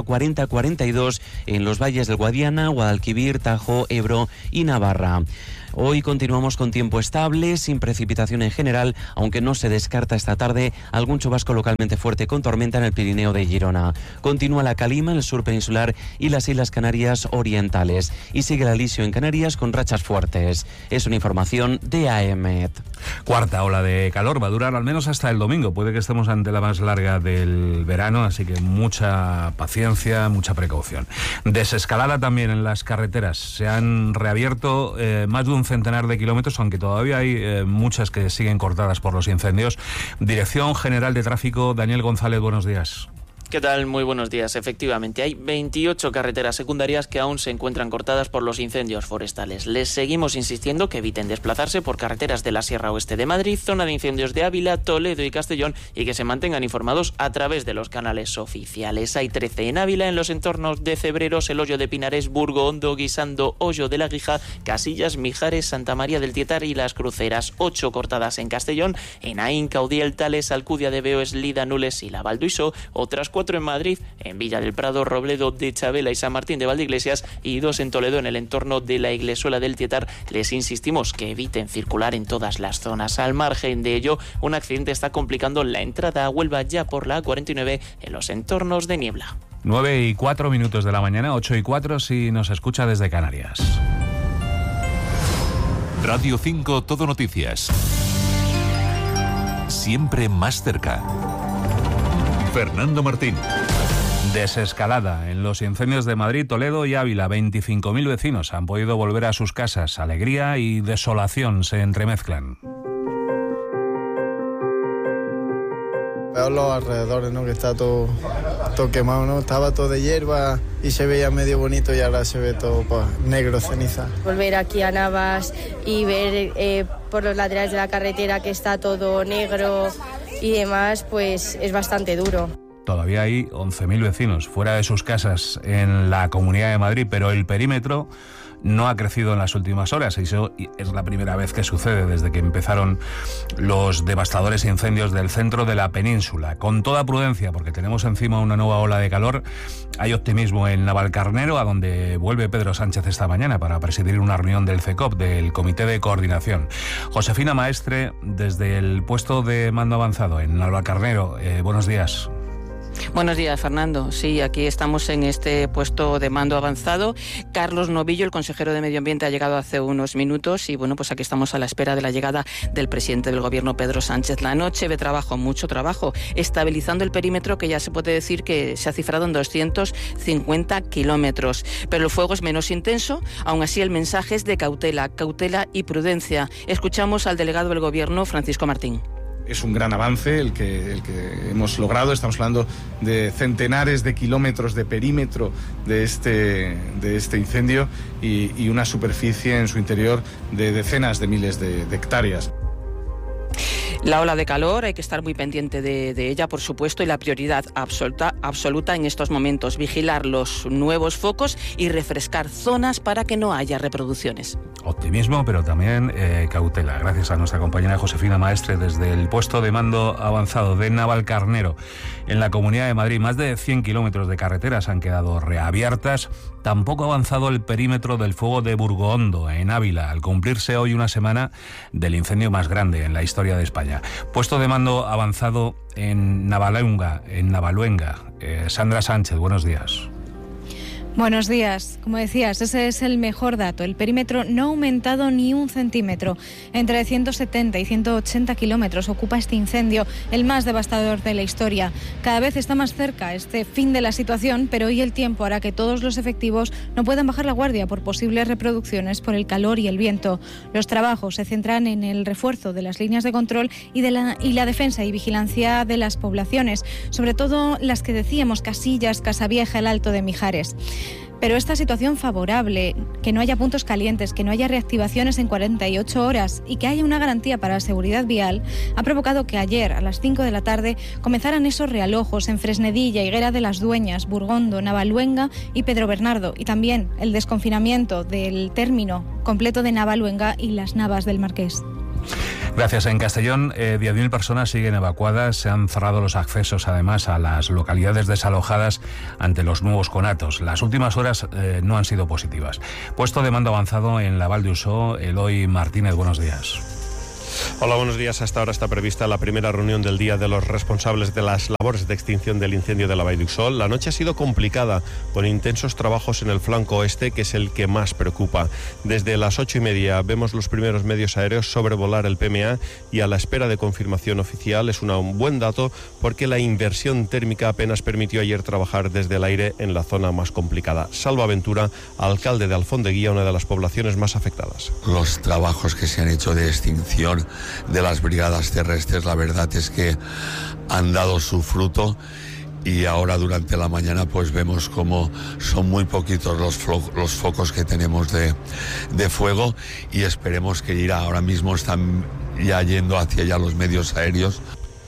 S20: 40-42 en los valles del Guadiana, Guadalquivir, Tajo, Ebro y Navarra. Hoy continuamos con tiempo estable, sin precipitación en general, aunque no se descarta esta tarde algún chubasco localmente fuerte con tormenta en el Pirineo de Girona. Continúa la calima en el sur peninsular y las Islas Canarias orientales. Y sigue el alisio en Canarias con rachas fuertes. Es una información de AEMET.
S2: Cuarta ola de calor, va a durar al menos hasta el domingo. Puede que estemos ante la más larga del verano, así que mucha paciencia, mucha precaución. Desescalada también en las carreteras. Se han reabierto más de un centenar de kilómetros, aunque todavía hay muchas que siguen cortadas por los incendios. Dirección General de Tráfico, Daniel González, buenos días.
S21: ¿Qué tal? Muy buenos días. Efectivamente, hay 28 carreteras secundarias que aún se encuentran cortadas por los incendios forestales. Les seguimos insistiendo que eviten desplazarse por carreteras de la Sierra Oeste de Madrid, zona de incendios de Ávila, Toledo y Castellón, y que se mantengan informados a través de los canales oficiales. Hay 13 en Ávila, en los entornos de Cebreros, El Hoyo de Pinares, Burgo Hondo, Guisando, Hoyo de la Guija, Casillas, Mijares, Santa María del Tietar y Las Cruceras. 8 cortadas en Castellón, en Aín, Caudiel, Tales, Alcudia de Veo, Eslida, Nules y La Valduiso. Otras 4 en Madrid, en Villa del Prado, Robledo de Chabela y San Martín de Valdeiglesias, y 2 en Toledo, en el entorno de la Iglesuela del Tietar. Les insistimos que eviten circular en todas las zonas. Al margen de ello, un accidente está complicando la entrada a Huelva ya por la A49 en los entornos de niebla.
S2: 9:04 de la mañana, 8:04 si nos escucha desde Canarias.
S8: Radio 5 Todo Noticias. Siempre más cerca. Fernando Martín.
S2: Desescalada en los incendios de Madrid, Toledo y Ávila. 25.000 vecinos han podido volver a sus casas. Alegría y desolación se entremezclan.
S22: Veo los alrededores, ¿no? Que está todo quemado, ¿no? Estaba todo de hierba y se veía medio bonito y ahora se ve todo negro, ceniza.
S23: Volver aquí a Navas y ver por los laterales de la carretera que está todo negro y demás, pues es bastante duro.
S2: Todavía hay 11.000 vecinos fuera de sus casas en la Comunidad de Madrid, pero el perímetro no ha crecido en las últimas horas. Eso es la primera vez que sucede desde que empezaron los devastadores incendios del centro de la península. Con toda prudencia, porque tenemos encima una nueva ola de calor, hay optimismo en Navalcarnero, a donde vuelve Pedro Sánchez esta mañana para presidir una reunión del CECOP, del Comité de Coordinación. Josefina Maestre, desde el puesto de mando avanzado en Navalcarnero, buenos días.
S24: Buenos días, Fernando. Sí, aquí estamos en este puesto de mando avanzado. Carlos Novillo, el consejero de Medio Ambiente, ha llegado hace unos minutos y bueno, pues aquí estamos a la espera de la llegada del presidente del Gobierno, Pedro Sánchez. La noche de trabajo, mucho trabajo, estabilizando el perímetro que ya se puede decir que se ha cifrado en 250 kilómetros. Pero el fuego es menos intenso, aún así el mensaje es de cautela y prudencia. Escuchamos al delegado del Gobierno, Francisco Martín.
S25: Es un gran avance el que hemos logrado. Estamos hablando de centenares de kilómetros de perímetro de este incendio y una superficie en su interior de decenas de miles de hectáreas.
S24: La ola de calor, hay que estar muy pendiente de ella, por supuesto, y la prioridad absoluta en estos momentos, vigilar los nuevos focos y refrescar zonas para que no haya reproducciones.
S2: Optimismo, pero también cautela. Gracias a nuestra compañera Josefina Maestre desde el puesto de mando avanzado de Navalcarnero. En la Comunidad de Madrid, más de 100 kilómetros de carreteras han quedado reabiertas. Tampoco ha avanzado el perímetro del fuego de Burgo Hondo, en Ávila, al cumplirse hoy una semana del incendio más grande en la historia de España. Puesto de mando avanzado en Navaluenga. Sandra Sánchez, buenos días.
S1: Buenos días. Como decías, ese es el mejor dato. El perímetro no ha aumentado ni 1 centímetro. Entre 170 y 180 kilómetros ocupa este incendio, el más devastador de la historia. Cada vez está más cerca este fin de la situación, pero hoy el tiempo hará que todos los efectivos no puedan bajar la guardia por posibles reproducciones por el calor y el viento. Los trabajos se centran en el refuerzo de las líneas de control y la defensa y vigilancia de las poblaciones, sobre todo las que decíamos, Casillas, Casavieja, el Alto de Mijares. Pero esta situación favorable, que no haya puntos calientes, que no haya reactivaciones en 48 horas y que haya una garantía para la seguridad vial, ha provocado que ayer a las 5 de la tarde comenzaran esos realojos en Fresnedilla, Higuera de las Dueñas, Burgondo, Navaluenga y Pedro Bernardo, y también el desconfinamiento del término completo de Navaluenga y las Navas del Marqués.
S2: Gracias. En Castellón, 10.000 personas siguen evacuadas. Se han cerrado los accesos, además, a las localidades desalojadas ante los nuevos conatos. Las últimas horas no han sido positivas. Puesto de mando avanzado en la Val d'Usó, Eloy Martínez, buenos días.
S3: Hola, buenos días. Hasta ahora está prevista la primera reunión del día de los responsables de las labores de extinción del incendio de la Vall d'Uixó. La noche ha sido complicada, con intensos trabajos en el flanco oeste, que es el que más preocupa. Desde las 8:30 vemos los primeros medios aéreos sobrevolar el PMA y a la espera de confirmación oficial. Es un buen dato porque la inversión térmica apenas permitió ayer trabajar desde el aire en la zona más complicada. Salva Ventura, alcalde de Alfondeguía, una de las poblaciones más afectadas.
S4: Los trabajos que se han hecho de extinción de las brigadas terrestres, la verdad es que han dado su fruto, y ahora durante la mañana pues vemos como son muy poquitos los focos que tenemos de fuego, y esperemos que irá. Ahora mismo están ya yendo hacia allá los medios aéreos.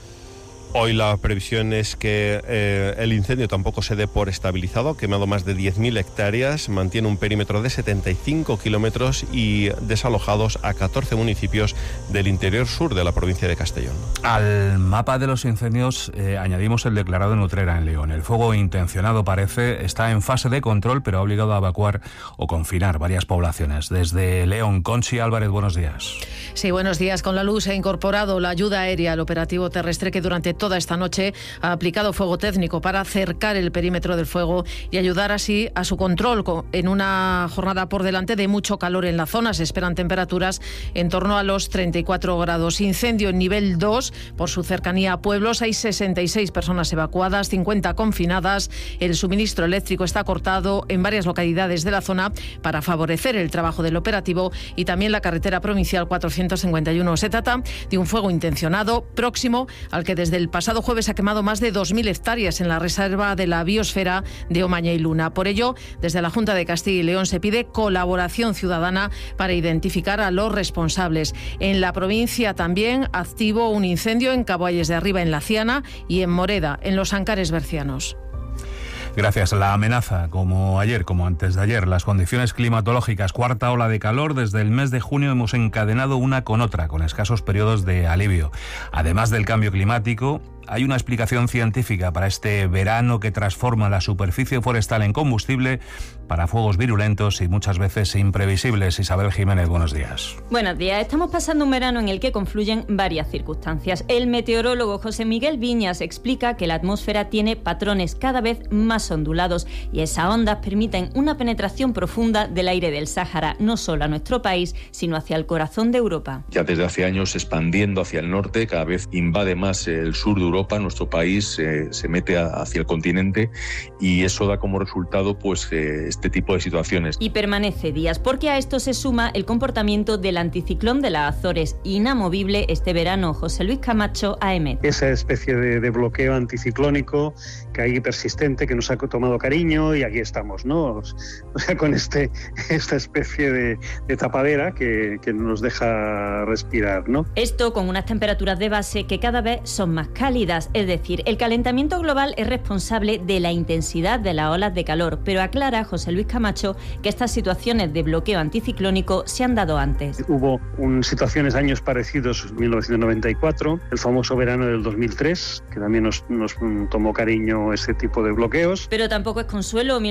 S3: Hoy la previsión es que el incendio tampoco se dé por estabilizado. Ha quemado más de 10.000 hectáreas, mantiene un perímetro de 75 kilómetros y desalojados a 14 municipios del interior sur de la provincia de Castellón.
S2: Al mapa de los incendios añadimos el declarado en Utrera, en León. El fuego intencionado parece está en fase de control, pero ha obligado a evacuar o confinar varias poblaciones. Desde León, Conchi Álvarez, buenos días.
S5: Sí, buenos días. Con la luz se ha incorporado la ayuda aérea al operativo terrestre que durante toda esta noche ha aplicado fuego técnico para cercar el perímetro del fuego y ayudar así a su control en una jornada por delante de mucho calor en la zona. Se esperan temperaturas en torno a los 34 grados. Incendio en nivel 2 por su cercanía a pueblos. Hay 66 personas evacuadas, 50 confinadas. El suministro eléctrico está cortado en varias localidades de la zona para favorecer el trabajo del operativo, y también la carretera provincial 451. Se trata de un fuego intencionado próximo al que desde el pasado jueves ha quemado más de 2.000 hectáreas en la reserva de la biosfera de Omaña y Luna. Por ello, desde la Junta de Castilla y León se pide colaboración ciudadana para identificar a los responsables. En la provincia también activo un incendio en Caboalles de Arriba, en La Ciana, y en Moreda, en los Ancares bercianos.
S2: Gracias. La amenaza, como ayer, como antes de ayer, las condiciones climatológicas, cuarta ola de calor. Desde el mes de junio hemos encadenado una con otra, con escasos periodos de alivio. Además del cambio climático, hay una explicación científica para este verano que transforma la superficie forestal en combustible para fuegos virulentos y muchas veces imprevisibles. Isabel Jiménez, buenos días.
S6: Buenos días. Estamos pasando un verano en el que confluyen varias circunstancias. El meteorólogo José Miguel Viñas explica que la atmósfera tiene patrones cada vez más ondulados y esas ondas permiten una penetración profunda del aire del Sáhara, no solo a nuestro país, sino hacia el corazón de Europa.
S26: Ya desde hace años expandiendo hacia el norte, cada vez invade más el sur de Europa, nuestro país se mete hacia el continente, y eso da como resultado pues este tipo de situaciones.
S6: Y permanece días, porque a esto se suma el comportamiento del anticiclón de las Azores, inamovible este verano. José Luis Camacho, AM.
S27: Esa especie de bloqueo anticiclónico que hay persistente, que nos ha tomado cariño, y aquí estamos, ¿no? O sea, con esta especie de tapadera que nos deja respirar, ¿no?
S6: Esto con unas temperaturas de base que cada vez son más cálidas, es decir, el calentamiento global es responsable de la intensidad de las olas de calor, pero aclara José Luis Camacho que estas situaciones de bloqueo anticiclónico se han dado antes.
S27: Hubo situaciones, años parecidos, en 1994, el famoso verano del 2003, que también nos tomó cariño este tipo de bloqueos.
S6: Pero tampoco es consuelo.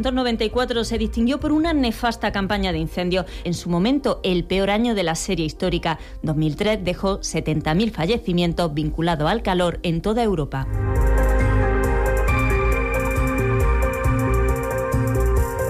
S6: 1994 se distinguió por una nefasta campaña de incendios, en su momento el peor año de la serie histórica. 2003 dejó 70.000 fallecimientos vinculados al calor en toda Europa.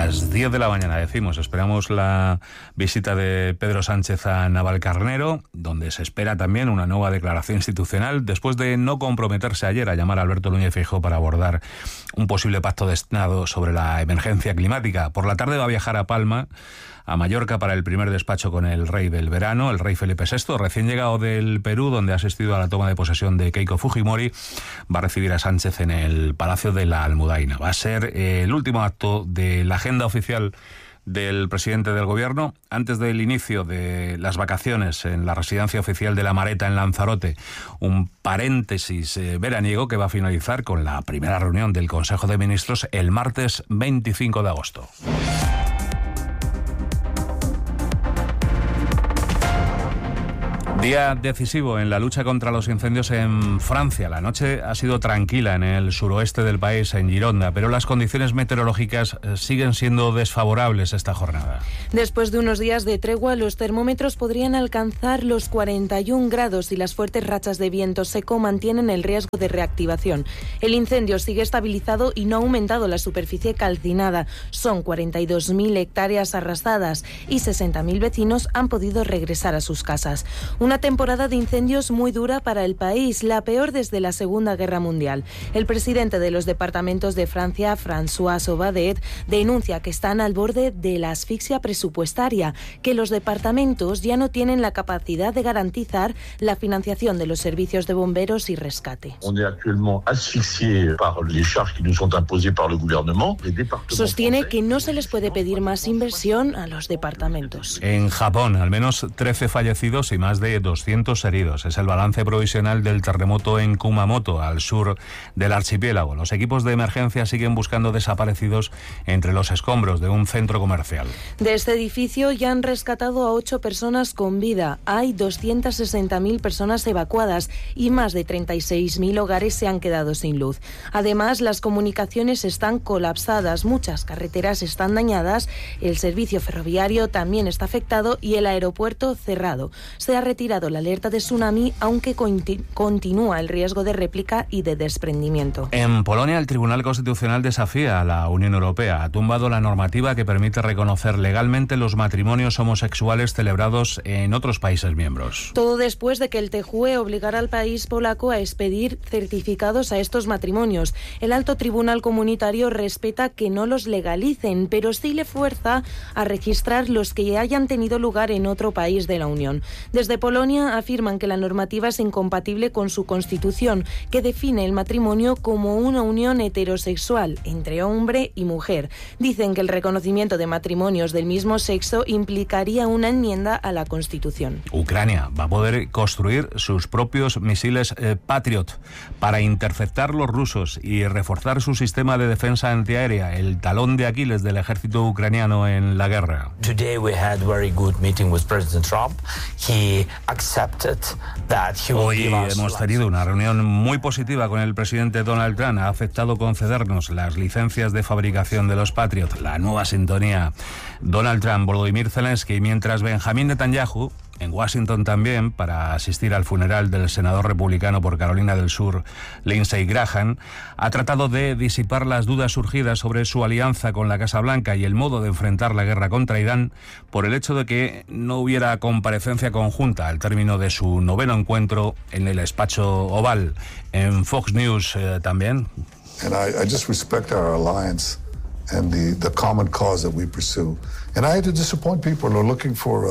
S2: las 10 de la mañana, decimos. Esperamos la visita de Pedro Sánchez a Navalcarnero, donde se espera también una nueva declaración institucional, después de no comprometerse ayer a llamar a Alberto Núñez Feijóo para abordar un posible pacto de Estado sobre la emergencia climática. Por la tarde va a viajar a Palma, a Mallorca, para el primer despacho con el rey del verano, el rey Felipe VI, recién llegado del Perú, donde ha asistido a la toma de posesión de Keiko Fujimori. Va a recibir a Sánchez en el Palacio de la Almudaina. Va a ser el último acto de la agenda oficial del presidente del gobierno antes del inicio de las vacaciones en la residencia oficial de La Mareta en Lanzarote. Un paréntesis veraniego que va a finalizar con la primera reunión del Consejo de Ministros el martes 25 de agosto. Día decisivo en la lucha contra los incendios en Francia. La noche ha sido tranquila en el suroeste del país, en Gironda, pero las condiciones meteorológicas siguen siendo desfavorables esta jornada.
S7: Después de unos días de tregua, los termómetros podrían alcanzar los 41 grados y las fuertes rachas de viento seco mantienen el riesgo de reactivación. El incendio sigue estabilizado y no ha aumentado la superficie calcinada. Son 42.000 hectáreas arrasadas y 60.000 vecinos han podido regresar a sus casas. Una temporada de incendios muy dura para el país, la peor desde la Segunda Guerra Mundial. El presidente de los departamentos de Francia, François Sauvadet, denuncia que están al borde de la asfixia presupuestaria, que los departamentos ya no tienen la capacidad de garantizar la financiación de los servicios de bomberos y rescate. Sostiene que no se les puede pedir más inversión a los departamentos.
S2: En Japón, al menos 13 fallecidos y más de 200 heridos. Es el balance provisional del terremoto en Kumamoto, al sur del archipiélago. Los equipos de emergencia siguen buscando desaparecidos entre los escombros de un centro comercial.
S7: De este edificio ya han rescatado a 8 personas con vida. Hay 260.000 personas evacuadas y más de 36.000 hogares se han quedado sin luz. Además, las comunicaciones están colapsadas, muchas carreteras están dañadas, el servicio ferroviario también está afectado y el aeropuerto cerrado. Se ha retirado la alerta de tsunami, aunque continúa el riesgo de réplica y de desprendimiento.
S2: En Polonia, el Tribunal Constitucional desafía a la Unión Europea. Ha tumbado la normativa que permite reconocer legalmente los matrimonios homosexuales celebrados en otros países miembros.
S7: Todo después de que el TJUE obligara al país polaco a expedir certificados a estos matrimonios. El alto tribunal comunitario respeta que no los legalicen, pero sí le fuerza a registrar los que hayan tenido lugar en otro país de la Unión. Desde Polonia afirman que la normativa es incompatible con su constitución, que define el matrimonio como una unión heterosexual entre hombre y mujer. Dicen que el reconocimiento de matrimonios del mismo sexo implicaría una enmienda a la Constitución.
S2: Ucrania va a poder construir sus propios misiles Patriot para interceptar los rusos y reforzar su sistema de defensa antiaérea, el talón de Aquiles del ejército ucraniano en la guerra.
S11: Today we had very good meeting with President Trump.
S2: Hoy hemos tenido una reunión muy positiva con el presidente Donald Trump. Ha aceptado concedernos las licencias de fabricación de los Patriot, la nueva sintonía. Donald Trump, Volodymyr Zelensky, mientras Benjamín Netanyahu, en Washington también, para asistir al funeral del senador republicano por Carolina del Sur, Lindsey Graham, ha tratado de disipar las dudas surgidas sobre su alianza con la Casa Blanca y el modo de enfrentar la guerra contra Irán por el hecho de que no hubiera comparecencia conjunta al término de su noveno encuentro en el despacho Oval. En Fox News también.
S12: And I just respect our alliance and the common cause that we pursue. And I hate to disappoint people who are looking for,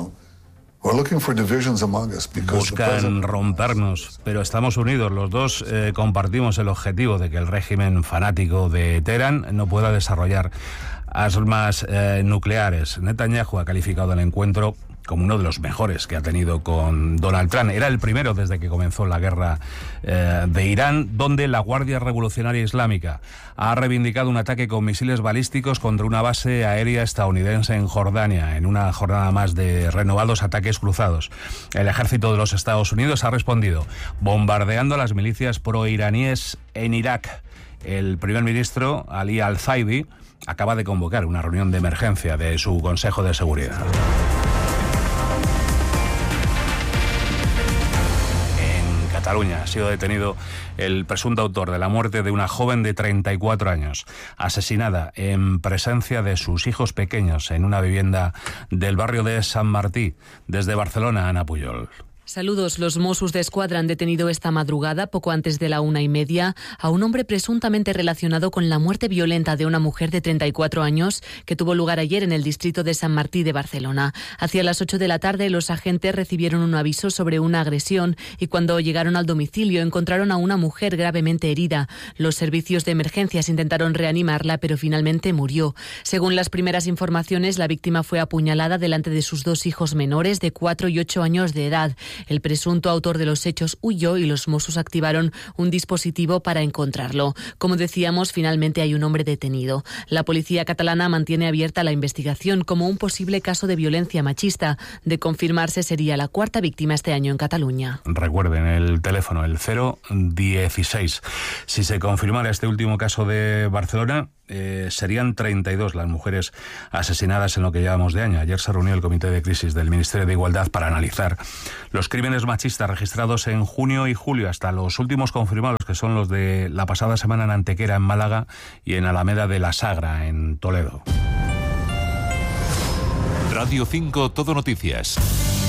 S2: Buscan rompernos, pero estamos unidos. Los dos compartimos el objetivo de que el régimen fanático de Teherán no pueda desarrollar armas nucleares. Netanyahu ha calificado el encuentro como uno de los mejores que ha tenido con Donald Trump. Era el primero desde que comenzó la guerra de Irán, donde la Guardia Revolucionaria Islámica ha reivindicado un ataque con misiles balísticos contra una base aérea estadounidense en Jordania, en una jornada más de renovados ataques cruzados. El ejército de los Estados Unidos ha respondido bombardeando a las milicias proiraníes en Irak. El primer ministro, Ali Al-Zaidi, acaba de convocar una reunión de emergencia de su Consejo de Seguridad. Cataluña. Ha sido detenido el presunto autor de la muerte de una joven de 34 años, asesinada en presencia de sus hijos pequeños en una vivienda del barrio de San Martí. Desde Barcelona, Ana Puyol.
S10: Saludos. Los Mossos d'Esquadra han detenido esta madrugada, poco antes de la 1:30, a un hombre presuntamente relacionado con la muerte violenta de una mujer de 34 años que tuvo lugar ayer en el distrito de San Martí de Barcelona. Hacia las 8 de la tarde, los agentes recibieron un aviso sobre una agresión y cuando llegaron al domicilio encontraron a una mujer gravemente herida. Los servicios de emergencias intentaron reanimarla, pero finalmente murió. Según las primeras informaciones, la víctima fue apuñalada delante de sus 2 hijos menores de 4 y 8 años de edad. El presunto autor de los hechos huyó y los Mossos activaron un dispositivo para encontrarlo. Como decíamos, finalmente hay un hombre detenido. La policía catalana mantiene abierta la investigación como un posible caso de violencia machista. De confirmarse, sería la 4ª víctima este año en Cataluña.
S2: Recuerden el teléfono, el 016. Si se confirmara este último caso de Barcelona, serían 32 las mujeres asesinadas en lo que llevamos de año. Ayer se reunió el Comité de Crisis del Ministerio de Igualdad para analizar los crímenes machistas registrados en junio y julio, hasta los últimos confirmados, que son los de la pasada semana en Antequera, en Málaga, y en Alameda de la Sagra, en Toledo.
S8: Radio 5 Todo Noticias.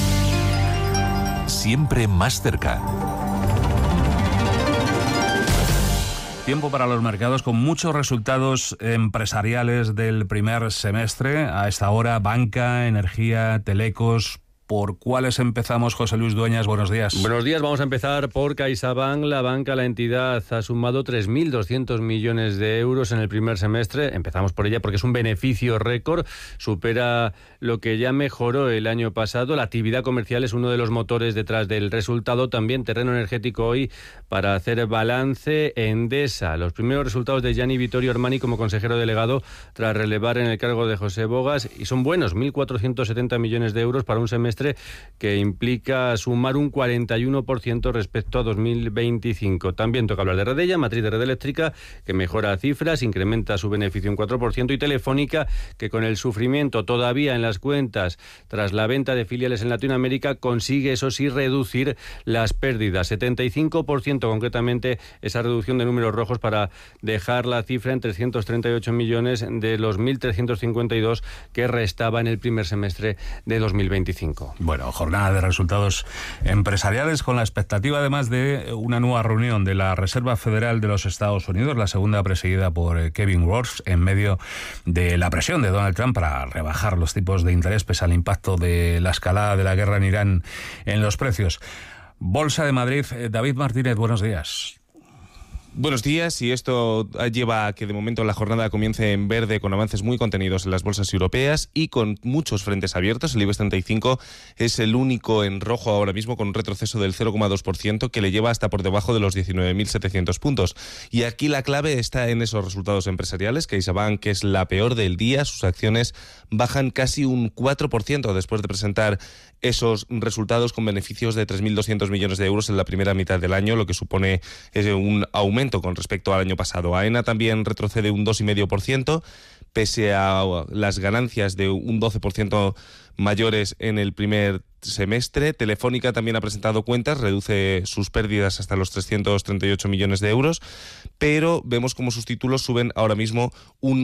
S8: Siempre más cerca.
S2: Tiempo para los mercados con muchos resultados empresariales del primer semestre. A esta hora, banca, energía, telecos. ¿Por cuáles empezamos, José Luis Dueñas? Buenos días.
S13: Buenos días. Vamos a empezar por CaixaBank. La entidad ha sumado 3.200 millones de euros en el primer semestre. Empezamos por ella porque es un beneficio récord. Supera lo que ya mejoró el año pasado. La actividad comercial es uno de los motores detrás del resultado. También terreno energético hoy para hacer balance. Endesa. Los primeros resultados de Gianni Vittorio Armani como consejero delegado tras relevar en el cargo de José Bogas. Y son buenos. 1.470 millones de euros para un semestre que implica sumar un 41% respecto a 2025. También toca hablar de Redella, matriz de Red Eléctrica, que mejora cifras, incrementa su beneficio un 4%, y Telefónica, que con el sufrimiento todavía en las cuentas tras la venta de filiales en Latinoamérica, consigue, eso sí, reducir las pérdidas. 75% concretamente esa reducción de números rojos para dejar la cifra en 338 millones de los 1.352 que restaba en el primer semestre de 2025.
S2: Bueno, jornada de resultados empresariales con la expectativa además de una nueva reunión de la Reserva Federal de los Estados Unidos, la segunda presidida por Kevin Warsh, en medio de la presión de Donald Trump para rebajar los tipos de interés pese al impacto de la escalada de la guerra en Irán en los precios. Bolsa de Madrid, David Martínez, buenos días.
S14: Buenos días, y esto lleva a que de momento la jornada comience en verde con avances muy contenidos en las bolsas europeas y con muchos frentes abiertos. El IBEX 35 es el único en rojo ahora mismo, con un retroceso del 0,2% que le lleva hasta por debajo de los 19.700 puntos. Y aquí la clave está en esos resultados empresariales. CaixaBank, que es la peor del día, sus acciones bajan casi un 4% después de presentar esos resultados con beneficios de 3.200 millones de euros en la primera mitad del año, lo que supone un aumento con respecto al año pasado. AENA también retrocede un 2,5%, pese a las ganancias de un 12% mayores en el primer semestre. Telefónica también ha presentado cuentas, reduce sus pérdidas hasta los 338 millones de euros, pero vemos como sus títulos suben ahora mismo un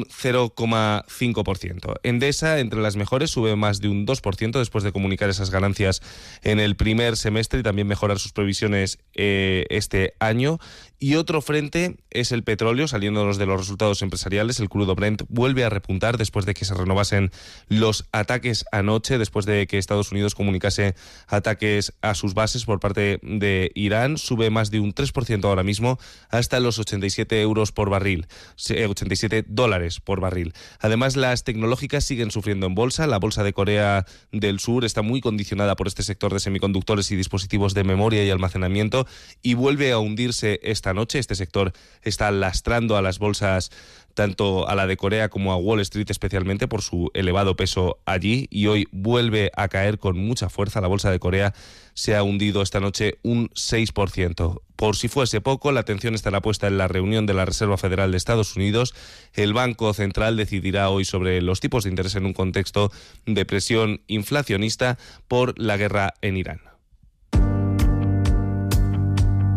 S14: 0,5%. Endesa, entre las mejores, sube más de un 2% después de comunicar esas ganancias en el primer semestre y también mejorar sus previsiones este año. Y otro frente es el petróleo, saliéndonos de los resultados empresariales. El crudo Brent vuelve a repuntar después de que se renovasen los ataques anoche, después de que Estados Unidos comunicase ataques a sus bases por parte de Irán. Sube más de un 3% ahora mismo hasta los 87 euros por barril, 87 dólares por barril. Además, las tecnológicas siguen sufriendo en bolsa. La bolsa de Corea del Sur está muy condicionada por este sector de semiconductores y dispositivos de memoria y almacenamiento y vuelve a hundirse esta noche. Este sector está lastrando a las bolsas, tanto a la de Corea como a Wall Street especialmente, por su elevado peso allí, y hoy vuelve a caer con mucha fuerza. La bolsa de Corea se ha hundido esta noche un 6%. Por si fuese poco, la atención estará puesta en la reunión de la Reserva Federal de Estados Unidos. El Banco Central decidirá hoy sobre los tipos de interés en un contexto de presión inflacionista por la guerra en Irán.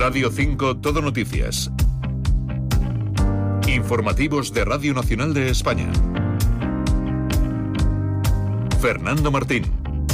S8: Radio 5 Todo Noticias. Informativos de Radio Nacional de España. Fernando Martín.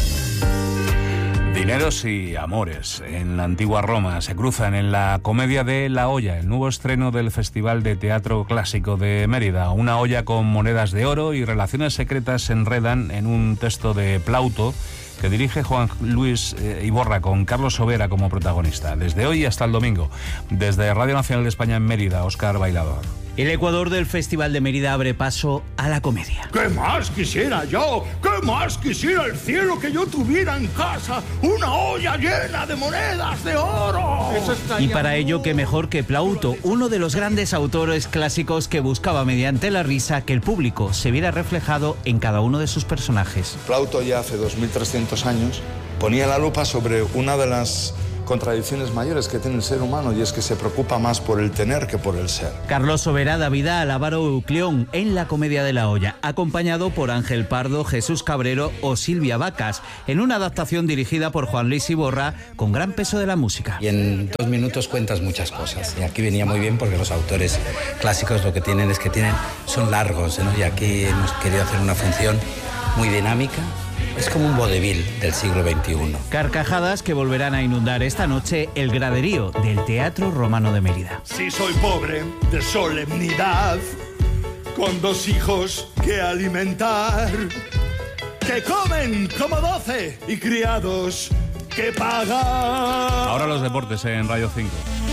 S2: Dineros y amores en la antigua Roma se cruzan en la comedia de La Olla, el nuevo estreno del Festival de Teatro Clásico de Mérida. Una olla con monedas de oro y relaciones secretas se enredan en un texto de Plauto que dirige Juan Luis Iborra, con Carlos Sobera como protagonista. Desde hoy hasta el domingo, desde Radio Nacional de España en Mérida, Óscar Bailador.
S9: El Ecuador del Festival de Mérida abre paso a la comedia.
S15: ¿Qué más quisiera yo? ¿Qué más quisiera el cielo que yo tuviera en casa? ¡Una olla llena de monedas de oro!
S9: Y para ello, qué mejor que Plauto, uno de los grandes autores clásicos que buscaba mediante la risa que el público se viera reflejado en cada uno de sus personajes.
S16: Plauto ya hace 2300 años ponía la lupa sobre una de las contradicciones mayores que tiene el ser humano, y es que se preocupa más por el tener que por el ser.
S9: Carlos Sobera da vida al avaro Eucleón en La comedia de La Olla, acompañado por Ángel Pardo, Jesús Cabrero o Silvia Vacas, en una adaptación dirigida por Juan Luis Iborra, con gran peso de la música.
S17: Y en 2 minutos cuentas muchas cosas, y aquí venía muy bien porque los autores clásicos lo que tienen es que son largos, ¿no? Y aquí hemos querido hacer una función muy dinámica. Es como un vodevil del siglo XXI.
S9: Carcajadas que volverán a inundar esta noche el graderío del Teatro Romano de Mérida.
S15: Si soy pobre de solemnidad, con 2 hijos que alimentar, que comen como 12 y criados que pagan.
S2: Ahora los deportes en Radio 5.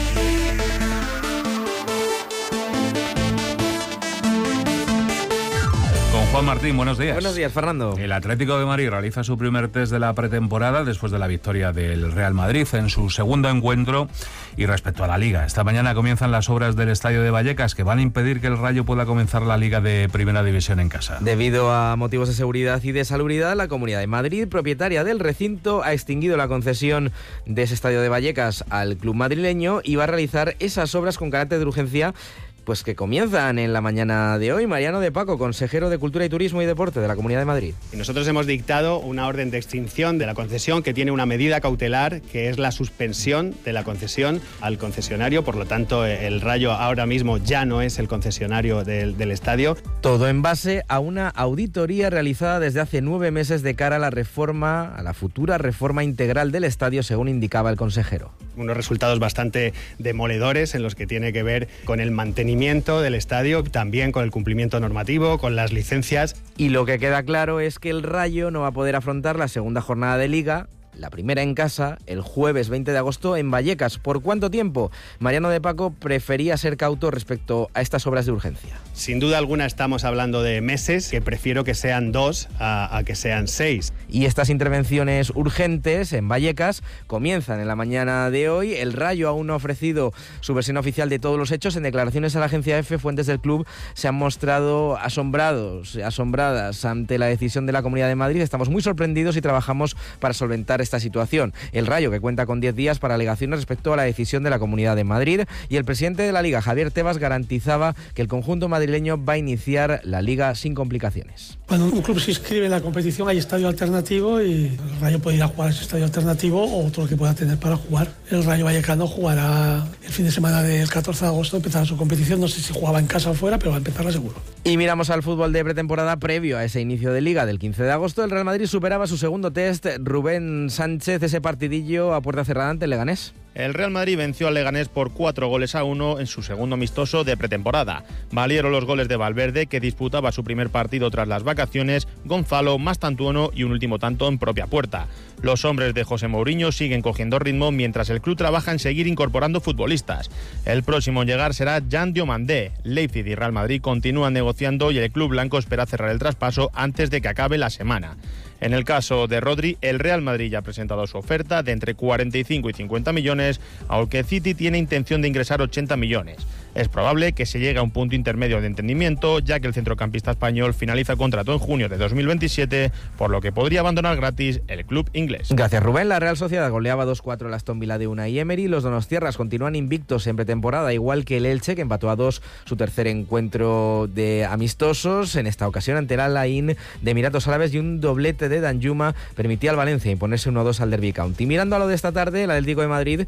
S2: Juan Martín, buenos días.
S18: Buenos días, Fernando.
S2: El Atlético de Madrid realiza su primer test de la pretemporada después de la victoria del Real Madrid en su segundo encuentro. Y respecto a la Liga, esta mañana comienzan las obras del estadio de Vallecas que van a impedir que el Rayo pueda comenzar la Liga de Primera División en casa.
S18: Debido a motivos de seguridad y de salubridad, la Comunidad de Madrid, propietaria del recinto, ha extinguido la concesión de ese estadio de Vallecas al club madrileño y va a realizar esas obras con carácter de urgencia, pues que comienzan en la mañana de hoy. Mariano de Paco, consejero de Cultura y Turismo y Deporte de la Comunidad de Madrid.
S19: Y nosotros hemos dictado una orden de extinción de la concesión que tiene una medida cautelar, que es la suspensión de la concesión al concesionario. Por lo tanto, el Rayo ahora mismo ya no es el concesionario del estadio.
S18: Todo en base a una auditoría realizada desde hace 9 meses de cara a la futura reforma integral del estadio, según indicaba el consejero.
S19: Unos resultados bastante demoledores en los que tiene que ver con el mantenimiento del estadio, también con el cumplimiento normativo, con las licencias.
S18: Y lo que queda claro es que el Rayo no va a poder afrontar la segunda jornada de Liga, la primera en casa, el jueves 20 de agosto en Vallecas. ¿Por cuánto tiempo? Mariano de Paco prefería ser cauto respecto a estas obras de urgencia.
S19: Sin duda alguna estamos hablando de meses, que prefiero que sean 2 a que sean 6.
S18: Y estas intervenciones urgentes en Vallecas comienzan en la mañana de hoy. El Rayo aún no ha ofrecido su versión oficial de todos los hechos. En declaraciones a la agencia EFE, fuentes del club se han mostrado asombradas ante la decisión de la Comunidad de Madrid. Estamos muy sorprendidos y trabajamos para solventar esta situación. El Rayo, que cuenta con 10 días para alegaciones respecto a la decisión de la Comunidad de Madrid, y el presidente de la Liga, Javier Tebas, garantizaba que el conjunto madrileño va a iniciar la Liga sin complicaciones.
S20: Cuando un club se inscribe en la competición hay estadio alternativo y el Rayo puede ir a jugar a ese estadio alternativo o otro que pueda tener para jugar. El Rayo Vallecano jugará el fin de semana del 14 de agosto, empezará su competición. No sé si jugaba en casa o fuera, pero va a empezarla seguro.
S18: Y miramos al fútbol de pretemporada previo a ese inicio de Liga del 15 de agosto. El Real Madrid superaba su segundo test. Rubén Sánchez, ese partidillo a puerta cerrada ante el Leganés.
S19: El Real Madrid venció al Leganés por 4-1 en su segundo amistoso de pretemporada. Valieron los goles de Valverde, que disputaba su primer partido tras las vacaciones, Gonzalo, Mastantuono y un último tanto en propia puerta. Los hombres de José Mourinho siguen cogiendo ritmo mientras el club trabaja en seguir incorporando futbolistas. El próximo en llegar será Jan Diomandé. Leipzig y Real Madrid continúan negociando y el club blanco espera cerrar el traspaso antes de que acabe la semana. En el caso de Rodri, el Real Madrid ya ha presentado su oferta de entre 45 y 50 millones, aunque City tiene intención de ingresar 80 millones. Es probable que se llegue a un punto intermedio de entendimiento, ya que el centrocampista español finaliza contrato en junio de 2027, por lo que podría abandonar gratis el club inglés.
S18: Gracias, Rubén. La Real Sociedad goleaba 2-4 al Aston Villa de Unai Emery. Los donostiarras continúan invictos en pretemporada, igual que el Elche, que empató a 2 su tercer encuentro de amistosos, en esta ocasión ante el Al-Ain de Emiratos Árabes, y un doblete de Danjuma permitía al Valencia imponerse 1-2 al Derby County. Mirando a lo de esta tarde, el Atlético de Madrid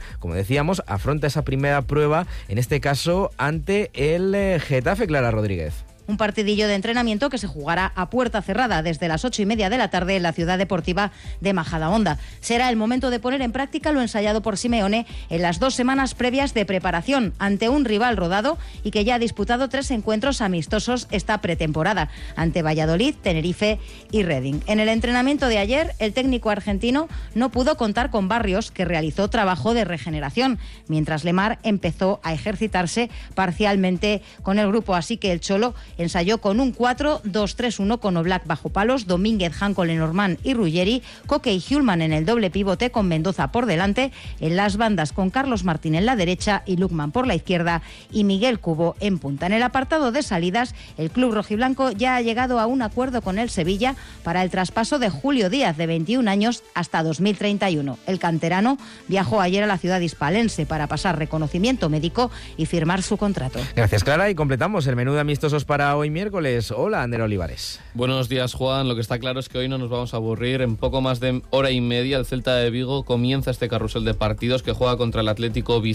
S18: como decíamos, afronta esa primera prueba, en este caso ante el Getafe. Clara Rodríguez.
S1: Un partidillo de entrenamiento que se jugará a puerta cerrada desde las 8:30 de la tarde en la ciudad deportiva de Majadahonda. Será el momento de poner en práctica lo ensayado por Simeone en las 2 semanas previas de preparación ante un rival rodado y que ya ha disputado 3 encuentros amistosos esta pretemporada, ante Valladolid, Tenerife y Reading. En el entrenamiento de ayer, el técnico argentino no pudo contar con Barrios, que realizó trabajo de regeneración, mientras Lemar empezó a ejercitarse parcialmente con el grupo, así que el Cholo ensayó con un 4-2-3-1 con Oblak bajo palos, Domínguez, Janko, Lenormand y Ruggeri, Coque y Hjulman en el doble pivote con Mendoza por delante, en las bandas con Carlos Martín en la derecha y Lukman por la izquierda y Miguel Cubo en punta. En el apartado de salidas, el club rojiblanco ya ha llegado a un acuerdo con el Sevilla para el traspaso de Julio Díaz, de 21 años, hasta 2031. El canterano viajó ayer a la ciudad hispalense para pasar reconocimiento médico y firmar su contrato.
S18: Gracias, Clara, y completamos el menú de amistosos para hoy miércoles. Hola, Ander Olivares.
S4: Buenos días, Juan. Lo que está claro es que hoy no nos vamos a aburrir. En poco más de hora y media, el Celta de Vigo comienza este carrusel de partidos que juega contra el Atlético Vizcaya